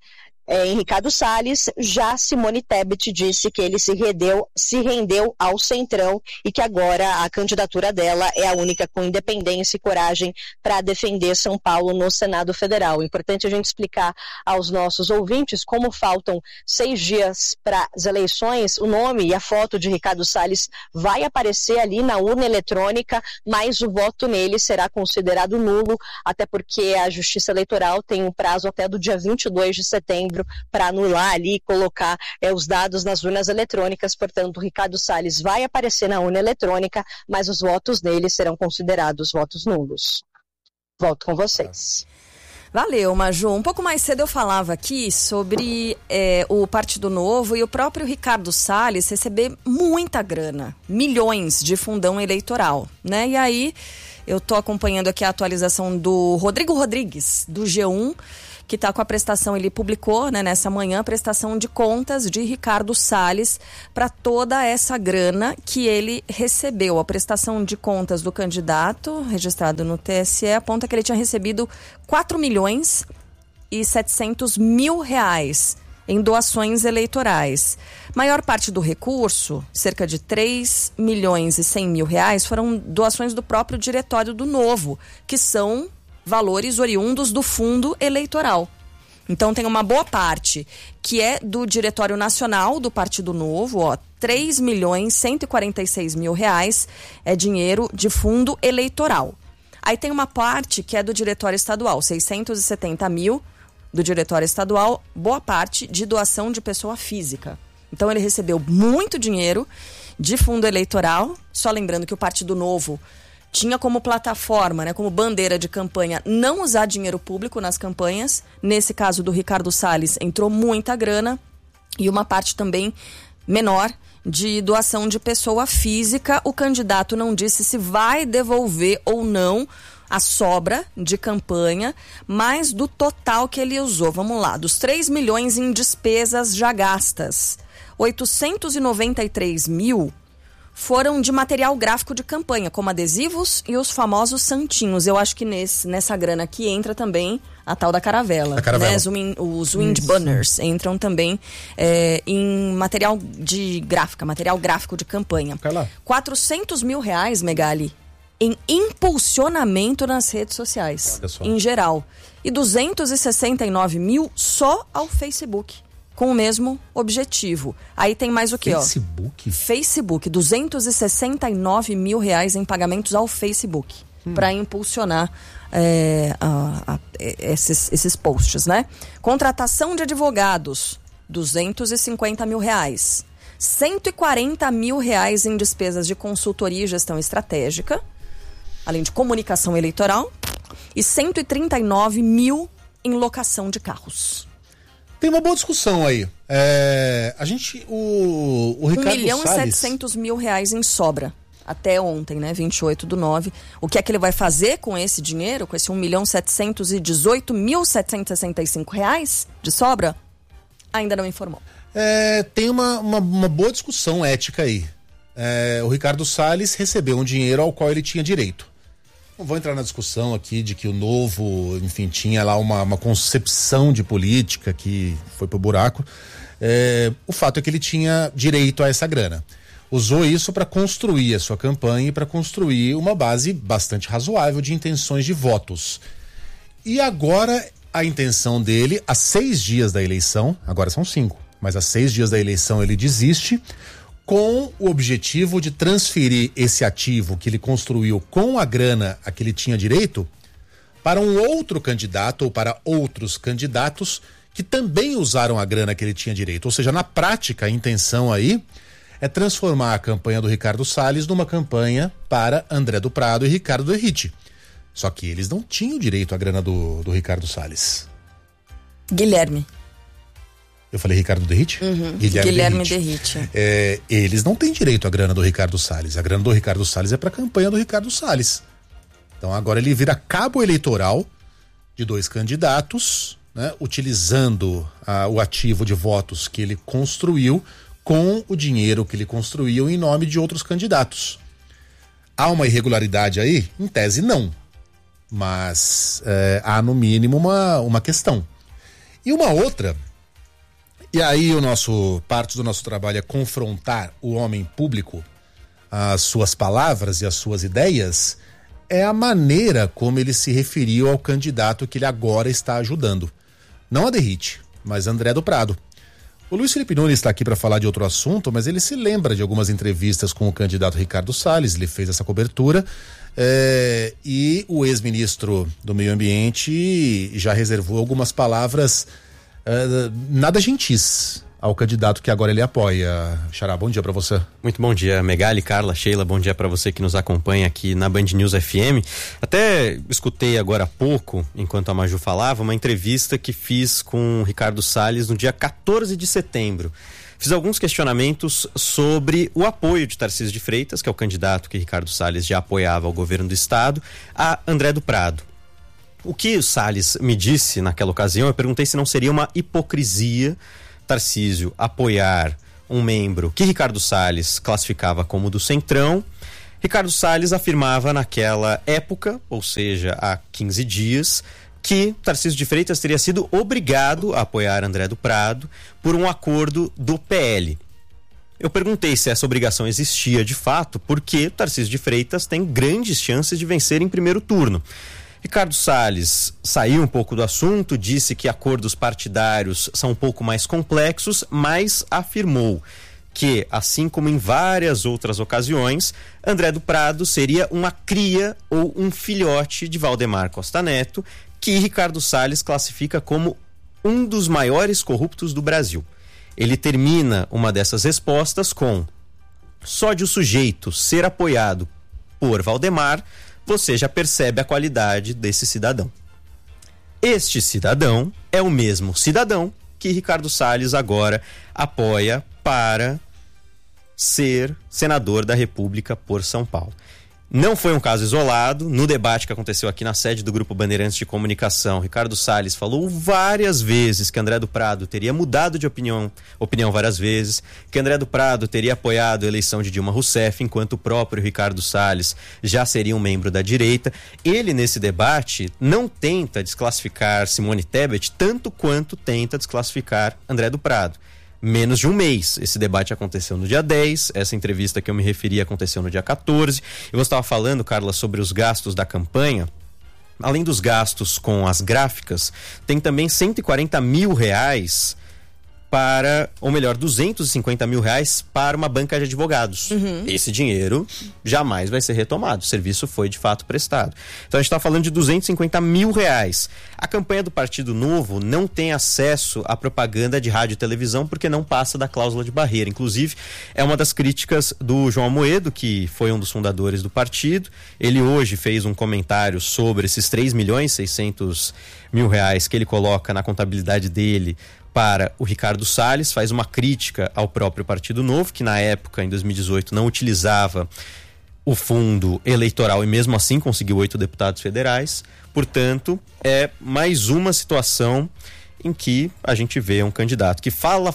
em Ricardo Salles. Já Simone Tebet disse que ele se rendeu ao Centrão e que agora a candidatura dela é a única com independência e coragem para defender São Paulo no Senado Federal. Importante a gente explicar aos nossos ouvintes como faltam 6 dias para as eleições. O nome e a foto de Ricardo Salles vai aparecer ali na urna eletrônica, mas o voto nele será considerado nulo, até porque a Justiça Eleitoral tem um prazo até do dia 22 de setembro para anular ali e colocar os dados nas urnas eletrônicas. Portanto, Ricardo Salles vai aparecer na urna eletrônica, mas os votos nele serão considerados votos nulos. Volto com vocês. Valeu, Maju. Um pouco mais cedo eu falava aqui sobre o Partido Novo e o próprio Ricardo Salles receber muita grana, milhões de fundão eleitoral, né? E aí eu tô acompanhando aqui a atualização do Rodrigo Rodrigues, do G1, que está com a prestação, ele publicou, né, nessa manhã, a prestação de contas de Ricardo Salles para toda essa grana que ele recebeu. A prestação de contas do candidato, registrado no TSE, aponta que ele tinha recebido 4.700.000 reais em doações eleitorais. Maior parte do recurso, cerca de 3.100.000 reais, foram doações do próprio diretório do Novo, que são valores oriundos do fundo eleitoral. Então tem uma boa parte que é do Diretório Nacional do Partido Novo, 3.146.000 reais é dinheiro de fundo eleitoral. Aí tem uma parte que é do Diretório Estadual, 670 mil do Diretório Estadual, boa parte de doação de pessoa física. Então ele recebeu muito dinheiro de fundo eleitoral, só lembrando que o Partido Novo tinha como plataforma, né, como bandeira de campanha, não usar dinheiro público nas campanhas. Nesse caso do Ricardo Salles, entrou muita grana e uma parte também menor de doação de pessoa física. O candidato não disse se vai devolver ou não a sobra de campanha, mas do total que ele usou, vamos lá, dos 3 milhões em despesas já gastas, 893 mil foram de material gráfico de campanha, como adesivos e os famosos santinhos. Eu acho que nessa grana aqui entra também a tal da caravela. Né? Os wind banners entram também em material de gráfica, material gráfico de campanha. 400 mil reais, Megali, em impulsionamento nas redes sociais, em geral. E 269 mil só ao Facebook, com o mesmo objetivo. Aí tem mais o quê? Facebook, 269 mil reais em pagamentos ao Facebook, para impulsionar esses posts, né? Contratação de advogados, 250 mil reais. 140 mil reais em despesas de consultoria e gestão estratégica, além de comunicação eleitoral, e 139 mil em locação de carros. Tem uma boa discussão aí. O Ricardo Salles... 1.700.000 reais em sobra. Até ontem, né? 28/9. O que é que ele vai fazer com esse dinheiro? Com esse 1.718.765 reais de sobra? Ainda não informou. Tem uma boa discussão ética aí. O Ricardo Salles recebeu um dinheiro ao qual ele tinha direito. Não vou entrar na discussão aqui de que o Novo, enfim, tinha lá uma concepção de política que foi pro buraco. O fato é que ele tinha direito a essa grana. Usou isso para construir a sua campanha e para construir uma base bastante razoável de intenções de votos. E agora a intenção dele, há 6 dias da eleição, agora são 5, mas há 6 dias da eleição ele desiste, com o objetivo de transferir esse ativo que ele construiu com a grana a que ele tinha direito para um outro candidato ou para outros candidatos que também usaram a grana que ele tinha direito. Ou seja, na prática, a intenção aí é transformar a campanha do Ricardo Salles numa campanha para André do Prado e Ricardo Derrite. Só que eles não tinham direito à grana do Ricardo Salles. Guilherme. Eu falei Ricardo Derrite? Guilherme Derrite. Eles não têm direito à grana do Ricardo Salles. A grana do Ricardo Salles é para a campanha do Ricardo Salles. Então agora ele vira cabo eleitoral de 2 candidatos, né, utilizando o ativo de votos que ele construiu com o dinheiro que ele construiu em nome de outros candidatos. Há uma irregularidade aí? Em tese, não. Mas há, no mínimo, uma questão. E uma outra E aí parte do nosso trabalho é confrontar o homem público, as suas palavras e as suas ideias, é a maneira como ele se referiu ao candidato que ele agora está ajudando. Não a Derrite, mas André do Prado. O Luiz Felipe Nunes está aqui para falar de outro assunto, mas ele se lembra de algumas entrevistas com o candidato Ricardo Salles, ele fez essa cobertura, e o ex-ministro do Meio Ambiente já reservou algumas palavras nada gentis ao candidato que agora ele apoia. Xará, bom dia para você. Muito bom dia, Megali, Carla, Sheila, bom dia para você que nos acompanha aqui na Band News FM. Até escutei agora há pouco, enquanto a Maju falava, uma entrevista que fiz com o Ricardo Salles no dia 14 de setembro. Fiz alguns questionamentos sobre o apoio de Tarcísio de Freitas, que é o candidato que Ricardo Salles já apoiava ao governo do estado, a André do Prado. O que o Salles me disse naquela ocasião, eu perguntei se não seria uma hipocrisia Tarcísio apoiar um membro que Ricardo Salles classificava como do Centrão. Ricardo Salles afirmava naquela época, ou seja, há 15 dias, que Tarcísio de Freitas teria sido obrigado a apoiar André do Prado por um acordo do PL. Eu perguntei se essa obrigação existia de fato, porque Tarcísio de Freitas tem grandes chances de vencer em primeiro turno. Ricardo Salles saiu um pouco do assunto, disse que acordos partidários são um pouco mais complexos, mas afirmou que, assim como em várias outras ocasiões, André do Prado seria uma cria ou um filhote de Valdemar Costa Neto, que Ricardo Salles classifica como um dos maiores corruptos do Brasil. Ele termina uma dessas respostas com: só de o sujeito ser apoiado por Valdemar, você já percebe a qualidade desse cidadão. Este cidadão é o mesmo cidadão que Ricardo Salles agora apoia para ser senador da República por São Paulo. Não foi um caso isolado. No debate que aconteceu aqui na sede do Grupo Bandeirantes de Comunicação, Ricardo Salles falou várias vezes que André do Prado teria mudado de opinião várias vezes, que André do Prado teria apoiado a eleição de Dilma Rousseff, enquanto o próprio Ricardo Salles já seria um membro da direita. Ele, nesse debate, não tenta desclassificar Simone Tebet tanto quanto tenta desclassificar André do Prado. Menos de um mês. Esse debate aconteceu no dia 10, essa entrevista que eu me referi aconteceu no dia 14. E você estava falando, Carla, sobre os gastos da campanha. Além dos gastos com as gráficas, tem também R$140 mil para, ou melhor, R$250 mil para uma banca de advogados. Esse dinheiro jamais vai ser retomado, o serviço foi de fato prestado. Então a gente está falando de R$250 mil. A campanha do Partido Novo não tem acesso à propaganda de rádio e televisão porque não passa da cláusula de barreira. Inclusive, é uma das críticas do João Amoedo, que foi um dos fundadores do partido. Ele hoje fez um comentário sobre esses R$3.600.000 que ele coloca na contabilidade dele para o Ricardo Salles, faz uma crítica ao próprio Partido Novo, que na época, em 2018, não utilizava o fundo eleitoral e mesmo assim conseguiu 8 deputados federais. Portanto, é mais uma situação em que a gente vê um candidato que fala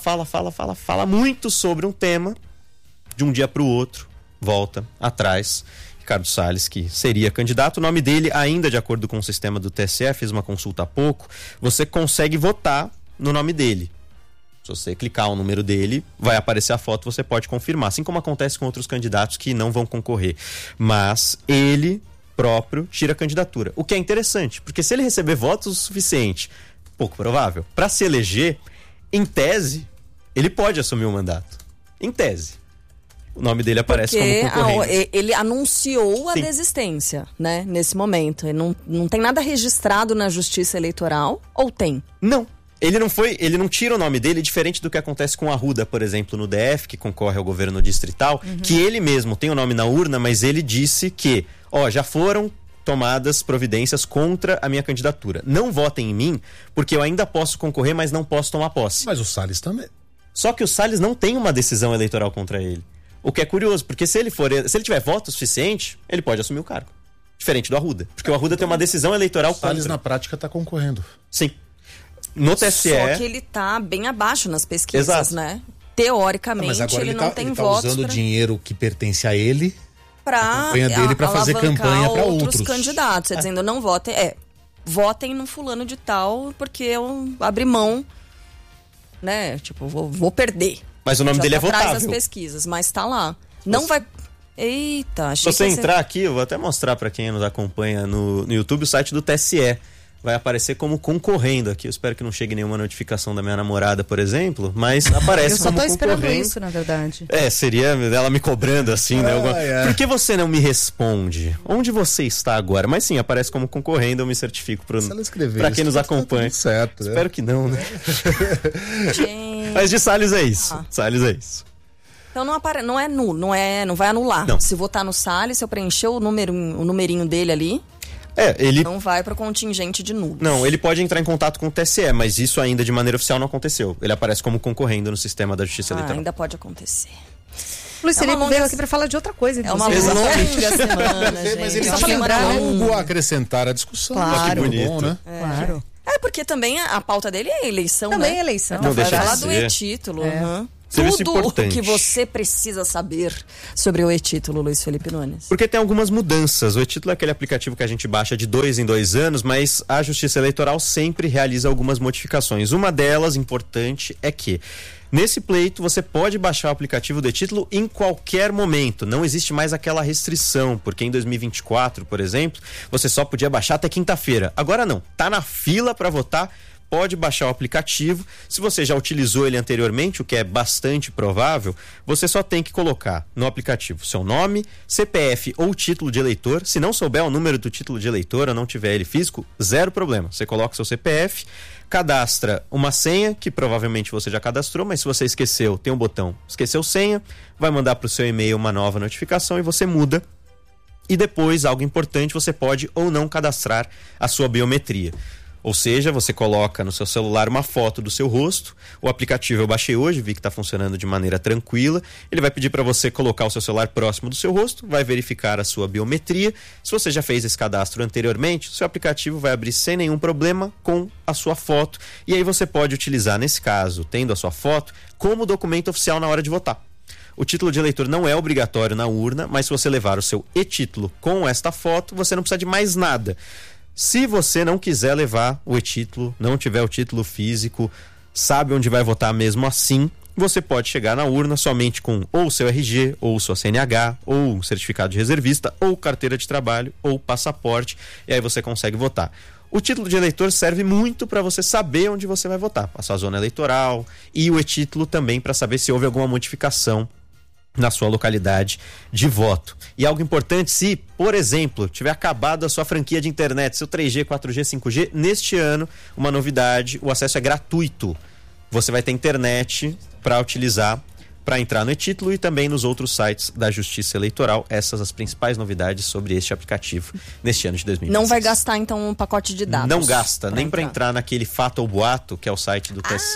muito sobre um tema, de um dia para o outro, volta atrás. Ricardo Salles, que seria candidato, o nome dele, ainda de acordo com o sistema do TSE, fiz uma consulta há pouco, você consegue votar no nome dele. Se você clicar o número dele, vai aparecer a foto, você pode confirmar, assim como acontece com outros candidatos que não vão concorrer. Mas ele próprio tira a candidatura, o que é interessante, porque se ele receber votos o suficiente, pouco provável, para se eleger, em tese, ele pode assumir o mandato. Em tese. O nome dele aparece como concorrente. Ele anunciou a desistência, né? Nesse momento. Ele não tem nada registrado na Justiça Eleitoral, ou tem? Não. Ele não tira o nome dele, diferente do que acontece com o Arruda, por exemplo, no DF, que concorre ao governo distrital, que ele mesmo tem o nome na urna, mas ele disse que, já foram tomadas providências contra a minha candidatura. Não votem em mim, porque eu ainda posso concorrer, mas não posso tomar posse. Mas o Salles também. Só que o Salles não tem uma decisão eleitoral contra ele. O que é curioso, porque se ele tiver voto suficiente, ele pode assumir o cargo. Diferente do Arruda. Porque o Arruda tem uma decisão eleitoral contra. O Salles na prática está concorrendo. Sim. No TSE... Só que ele tá bem abaixo nas pesquisas, exato, né? Teoricamente, mas agora ele não tem votos. Ele tá usando dinheiro que pertence a ele, a campanha dele, para fazer campanha para outros candidatos. Dizendo, não votem, votem no fulano de tal, porque eu abri mão né? Tipo, vou perder. Mas o nome dele é votável. Atrás das pesquisas, mas tá lá. Não vai... Eita, achei Se você entrar aqui, eu vou até mostrar para quem nos acompanha no YouTube o site do TSE. Vai aparecer como concorrendo aqui. Eu espero que não chegue nenhuma notificação da minha namorada, por exemplo, mas aparece como concorrendo. Eu só tô esperando isso, na verdade. Seria ela me cobrando assim, né? Por que você não me responde? Onde você está agora? Mas sim, aparece como concorrendo, eu me certifico para quem nos acompanha. Tá certo, né? Espero que não, né? Mas de Salles é isso. Salles é isso. Então não é nulo, não vai anular. Não. Se votar no Salles, se eu preencher o numerinho dele ali, ele não vai para o contingente de nulos. Não, ele pode entrar em contato com o TSE, mas isso ainda de maneira oficial não aconteceu. Ele aparece como concorrendo no sistema da Justiça Eleitoral. Ainda pode acontecer. Luiz Felipe veio aqui para falar de outra coisa. É uma longa semana, gente. Mas ele tinha algo a acrescentar à discussão. Claro. Que bonito. Bom, né? Claro. Porque também a pauta dele é a eleição, também né? é eleição. Não vai deixa falar de do ser. e-título. Tudo o que você precisa saber sobre o e-título, Luiz Felipe Nunes. Porque tem algumas mudanças. O e-título é aquele aplicativo que a gente baixa de 2 em 2 anos, mas a Justiça Eleitoral sempre realiza algumas modificações. Uma delas, importante, é que nesse pleito você pode baixar o aplicativo do e-título em qualquer momento. Não existe mais aquela restrição, porque em 2024, por exemplo, você só podia baixar até quinta-feira. Agora não, tá na fila para votar, pode baixar o aplicativo. Se você já utilizou ele anteriormente, o que é bastante provável, você só tem que colocar no aplicativo seu nome, CPF ou título de eleitor. Se não souber o número do título de eleitor ou não tiver ele físico, zero problema. Você coloca seu CPF, cadastra uma senha, que provavelmente você já cadastrou, mas se você esqueceu, tem um botão esqueceu senha, vai mandar para o seu e-mail uma nova notificação e você muda. E depois, algo importante, você pode ou não cadastrar a sua biometria. Ou seja, você coloca no seu celular uma foto do seu rosto. O aplicativo eu baixei hoje, vi que está funcionando de maneira tranquila. Ele vai pedir para você colocar o seu celular próximo do seu rosto, vai verificar a sua biometria. Se você já fez esse cadastro anteriormente, o seu aplicativo vai abrir sem nenhum problema com a sua foto. E aí você pode utilizar, nesse caso, tendo a sua foto, como documento oficial na hora de votar. O título de eleitor não é obrigatório na urna, mas se você levar o seu e-título com esta foto, você não precisa de mais nada. Se você não quiser levar o e-título, não tiver o título físico, sabe onde vai votar mesmo assim, você pode chegar na urna somente com ou seu RG, ou sua CNH, ou um certificado de reservista, ou carteira de trabalho, ou passaporte, e aí você consegue votar. O título de eleitor serve muito para você saber onde você vai votar, a sua zona eleitoral, e o e-título também para saber se houve alguma modificação na sua localidade de voto. E algo importante, se, por exemplo, tiver acabado a sua franquia de internet, seu 3G, 4G, 5G, neste ano, uma novidade, o acesso é gratuito. Você vai ter internet para utilizar, para entrar no e-título e também nos outros sites da Justiça Eleitoral. Essas as principais novidades sobre este aplicativo neste ano de 2020. Não vai gastar, então, um pacote de dados? Não gasta, nem para entrar naquele Fato ou Boato, que é o site do TSE,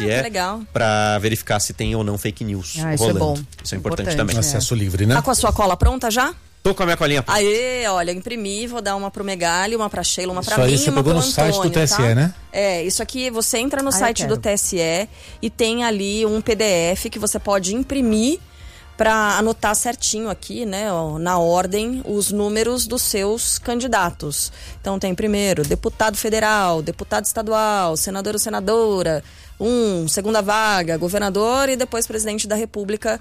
para verificar se tem ou não fake news rolando. Isso é bom. Isso é importante também. Acesso livre, né? Tá com a sua cola pronta já? Tô com a minha colinha pronta. Aê, olha, imprimi, vou dar uma pro Megali, uma pra Sheila, uma pra isso mim, aí você uma pegou pro no Antônio, site do TSE, tá? né? Isso aqui, você entra no site do TSE e tem ali um PDF que você pode imprimir para anotar certinho aqui, né, na ordem, os números dos seus candidatos. Então tem primeiro deputado federal, deputado estadual, senador ou senadora, segunda vaga, governador e depois presidente da República.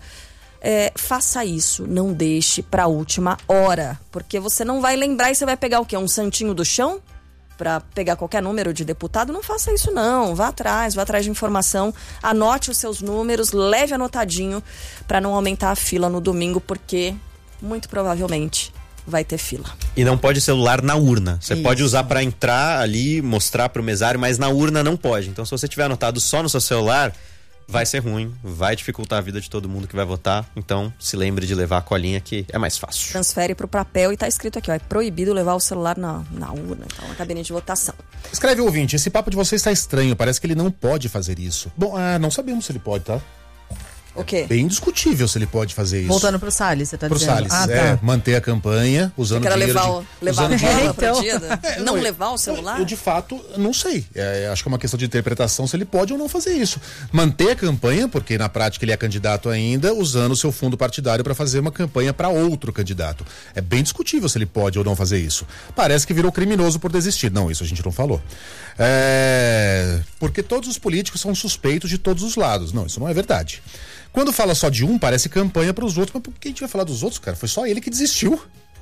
Faça isso, não deixe para a última hora, porque você não vai lembrar e você vai pegar o quê? Um santinho do chão? Para pegar qualquer número de deputado, não faça isso não, vá atrás de informação, anote os seus números, leve anotadinho para não aumentar a fila no domingo, porque muito provavelmente vai ter fila. E não pode celular na urna, você pode usar para entrar ali, mostrar para o mesário, mas na urna não pode. Então se você tiver anotado só no seu celular, vai ser ruim, vai dificultar a vida de todo mundo que vai votar, então se lembre de levar a colinha que é mais fácil. Transfere pro papel e tá escrito aqui, é proibido levar o celular na urna, então, na cabine de votação. Escreve, ouvinte, esse papo de vocês está estranho, parece que ele não pode fazer isso. Bom, não sabemos se ele pode, tá? O quê? Bem discutível se ele pode fazer isso. Voltando pro Salles, você tá Pro dizendo. Salles, manter a campanha, usando Você quer dinheiro... levar a bola pra Então. Dida? Não levar o celular? Eu, de fato, não sei. Acho que é uma questão de interpretação se ele pode ou não fazer isso. Manter a campanha, porque na prática ele é candidato ainda, usando o seu fundo partidário para fazer uma campanha para outro candidato. É bem discutível se ele pode ou não fazer isso. Parece que virou criminoso por desistir. Não, isso a gente não falou. Porque todos os políticos são suspeitos de todos os lados. Não, isso não é verdade. Quando fala só de um, parece campanha para os outros. Mas por que a gente vai falar dos outros, cara? Foi só ele que desistiu.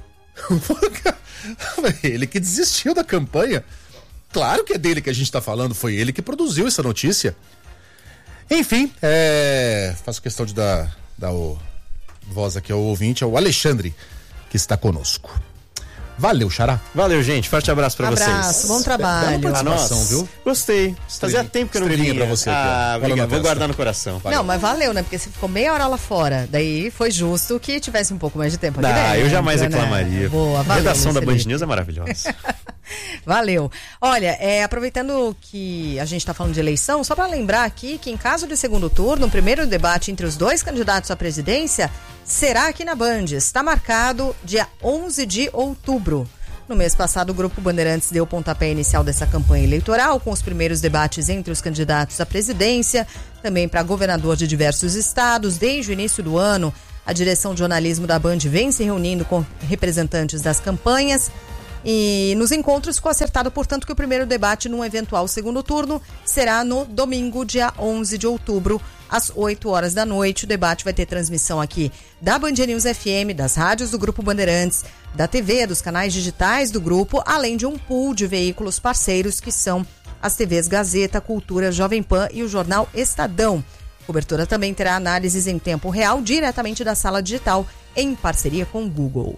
Ele que desistiu da campanha. Claro que é dele que a gente tá falando. Foi ele que produziu essa notícia. Enfim, faço questão de dar voz aqui ao ouvinte, ao Alexandre, que está conosco. Valeu, Xará. Valeu, gente. Forte abraço pra vocês. Abraço, bom trabalho. Participação, viu? Gostei. Fazia tempo que eu não vinha. Pra você aqui, obrigado. Vou guardar no coração. Valeu. Não, mas valeu, né? Porque você ficou meia hora lá fora. Daí foi justo que tivesse um pouco mais de tempo aqui dentro. Eu jamais reclamaria. Né? Boa, valeu. A redação da Band News é maravilhosa. Valeu. Olha, aproveitando que a gente está falando de eleição, só para lembrar aqui que em caso de segundo turno, o primeiro debate entre os dois candidatos à presidência será aqui na Band. Está marcado dia 11 de outubro. No mês passado, o Grupo Bandeirantes deu o pontapé inicial dessa campanha eleitoral, com os primeiros debates entre os candidatos à presidência, também para governador de diversos estados. Desde o início do ano, a direção de jornalismo da Band vem se reunindo com representantes das campanhas. E nos encontros ficou acertado, portanto, que o primeiro debate num eventual segundo turno será no domingo, dia 11 de outubro, às 8 horas da noite. O debate vai ter transmissão aqui da Band News FM, das rádios do Grupo Bandeirantes, da TV, dos canais digitais do grupo, além de um pool de veículos parceiros que são as TVs Gazeta, Cultura, Jovem Pan e o jornal Estadão. A cobertura também terá análises em tempo real diretamente da sala digital em parceria com o Google.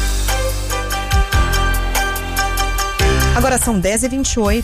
Agora são 10h28.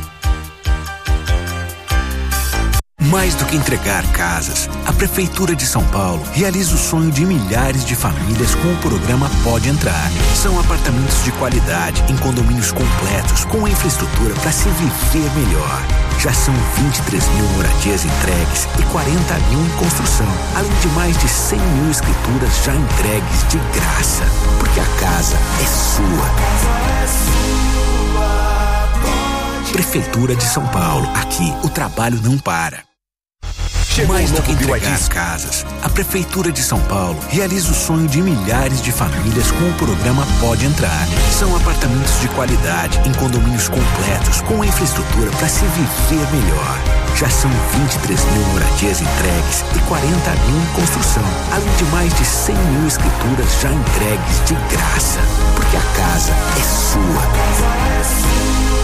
Mais do que entregar casas, a Prefeitura de São Paulo realiza o sonho de milhares de famílias com o programa Pode Entrar. São apartamentos de qualidade em condomínios completos com infraestrutura para se viver melhor. Já são 23 mil moradias entregues e 40 mil em construção, além de mais de 100 mil escrituras já entregues de graça. Porque a casa é sua. Prefeitura de São Paulo. Aqui o trabalho não para. Mais do que entregar casas, a Prefeitura de São Paulo realiza o sonho de milhares de famílias com o programa Pode Entrar. São apartamentos de qualidade em condomínios completos com infraestrutura para se viver melhor. Já são 23 mil moradias entregues e 40 mil em construção, além de mais de 100 mil escrituras já entregues de graça. Porque a casa é sua.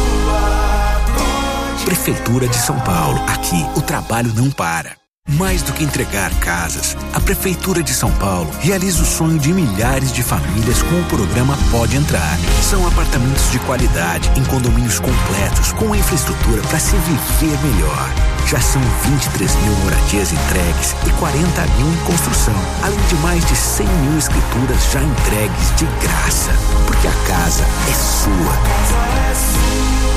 Prefeitura de São Paulo. Aqui o trabalho não para. Mais do que entregar casas, a Prefeitura de São Paulo realiza o sonho de milhares de famílias com o programa Pode Entrar. São apartamentos de qualidade em condomínios completos com infraestrutura para se viver melhor. Já são 23 mil moradias entregues e 40 mil em construção, além de mais de 100 mil escrituras já entregues de graça. Porque a casa é sua.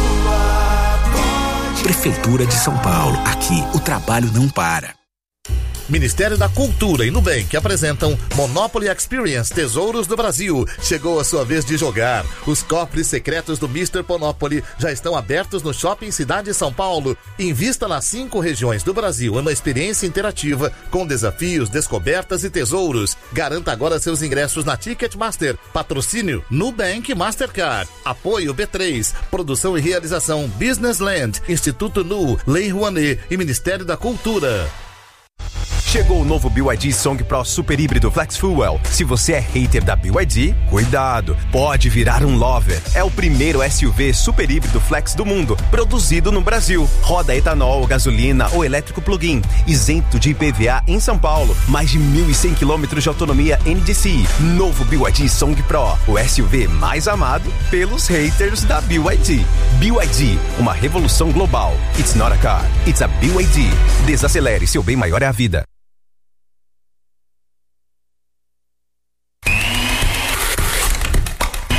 Prefeitura de São Paulo. Aqui o trabalho não para. Ministério da Cultura e Nubank apresentam Monopoly Experience Tesouros do Brasil. Chegou a sua vez de jogar. Os cofres secretos do Mr. Monopoly já estão abertos no Shopping Cidade São Paulo. Invista nas 5 regiões do Brasil em uma experiência interativa com desafios, descobertas e tesouros. Garanta agora seus ingressos na Ticketmaster. Patrocínio Nubank Mastercard. Apoio B3. Produção e realização Business Land, Instituto Nu, Lei Rouanet e Ministério da Cultura. Chegou o novo BYD Song Pro Super Híbrido Flex Fuel. Se você é hater da BYD, cuidado, pode virar um lover. É o primeiro SUV super híbrido flex do mundo, produzido no Brasil. Roda etanol, gasolina ou elétrico plug-in, isento de IPVA em São Paulo. Mais de 1.100 km de autonomia NDCi. Novo BYD Song Pro, o SUV mais amado pelos haters da BYD. BYD, uma revolução global. It's not a car, it's a BYD. Desacelere, seu bem maior é a vida.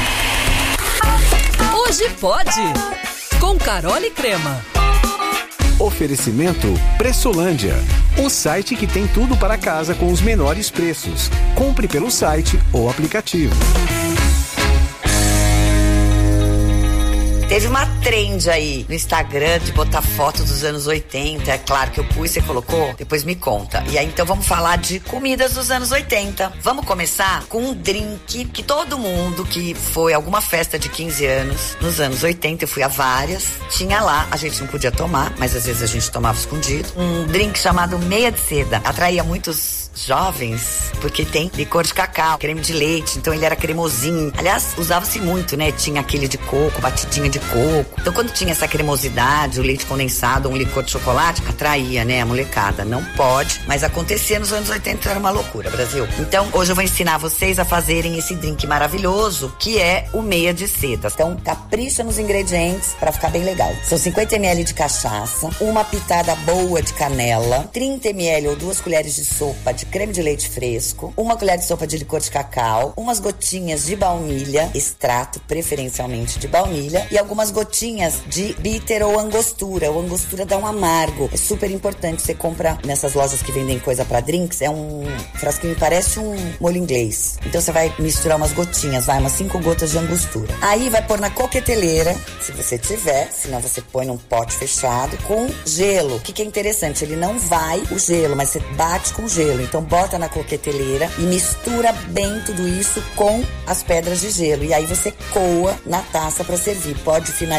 Hoje pode, com Carole Crema. Oferecimento Pressolândia, o site que tem tudo para casa com os menores preços. Compre pelo site ou aplicativo. Teve uma trend aí no Instagram de botar foto dos anos 80. É claro que eu pus, você colocou? Depois me conta. E aí, então, vamos falar de comidas dos anos 80. Vamos começar com um drink que todo mundo que foi a alguma festa de 15 anos nos anos 80, eu fui a várias, tinha lá, a gente não podia tomar, mas às vezes a gente tomava escondido, um drink chamado meia de seda. Atraía muitos jovens, porque tem licor de cacau, creme de leite, então ele era cremosinho. Aliás, usava-se muito, né? Tinha aquele de coco, batidinha de coco. Então, quando tinha essa cremosidade, o leite condensado, um licor de chocolate, atraía, né, a molecada. Não pode, mas acontecia nos anos 80, era uma loucura, Brasil. Então, hoje eu vou ensinar vocês a fazerem esse drink maravilhoso, que é o meia de seda. Então, capricha nos ingredientes para ficar bem legal. São 50 ml de cachaça, uma pitada boa de canela, 30 ml ou 2 colheres de sopa de creme de leite fresco, 1 colher de sopa de licor de cacau, umas gotinhas de baunilha, extrato preferencialmente de baunilha, e algumas gotinhas de bitter ou angostura. O angostura dá um amargo, é super importante. Você compra nessas lojas que vendem coisa pra drinks, é um frasquinho, parece um molho inglês. Então você vai misturar umas gotinhas, umas 5 gotas de angostura. Aí vai pôr na coqueteleira, se você tiver, senão você põe num pote fechado, com gelo. O que é interessante, ele não vai o gelo, mas você bate com gelo. Então bota na coqueteleira e mistura bem tudo isso com as pedras de gelo. E aí você coa na taça para servir. Pode finalizar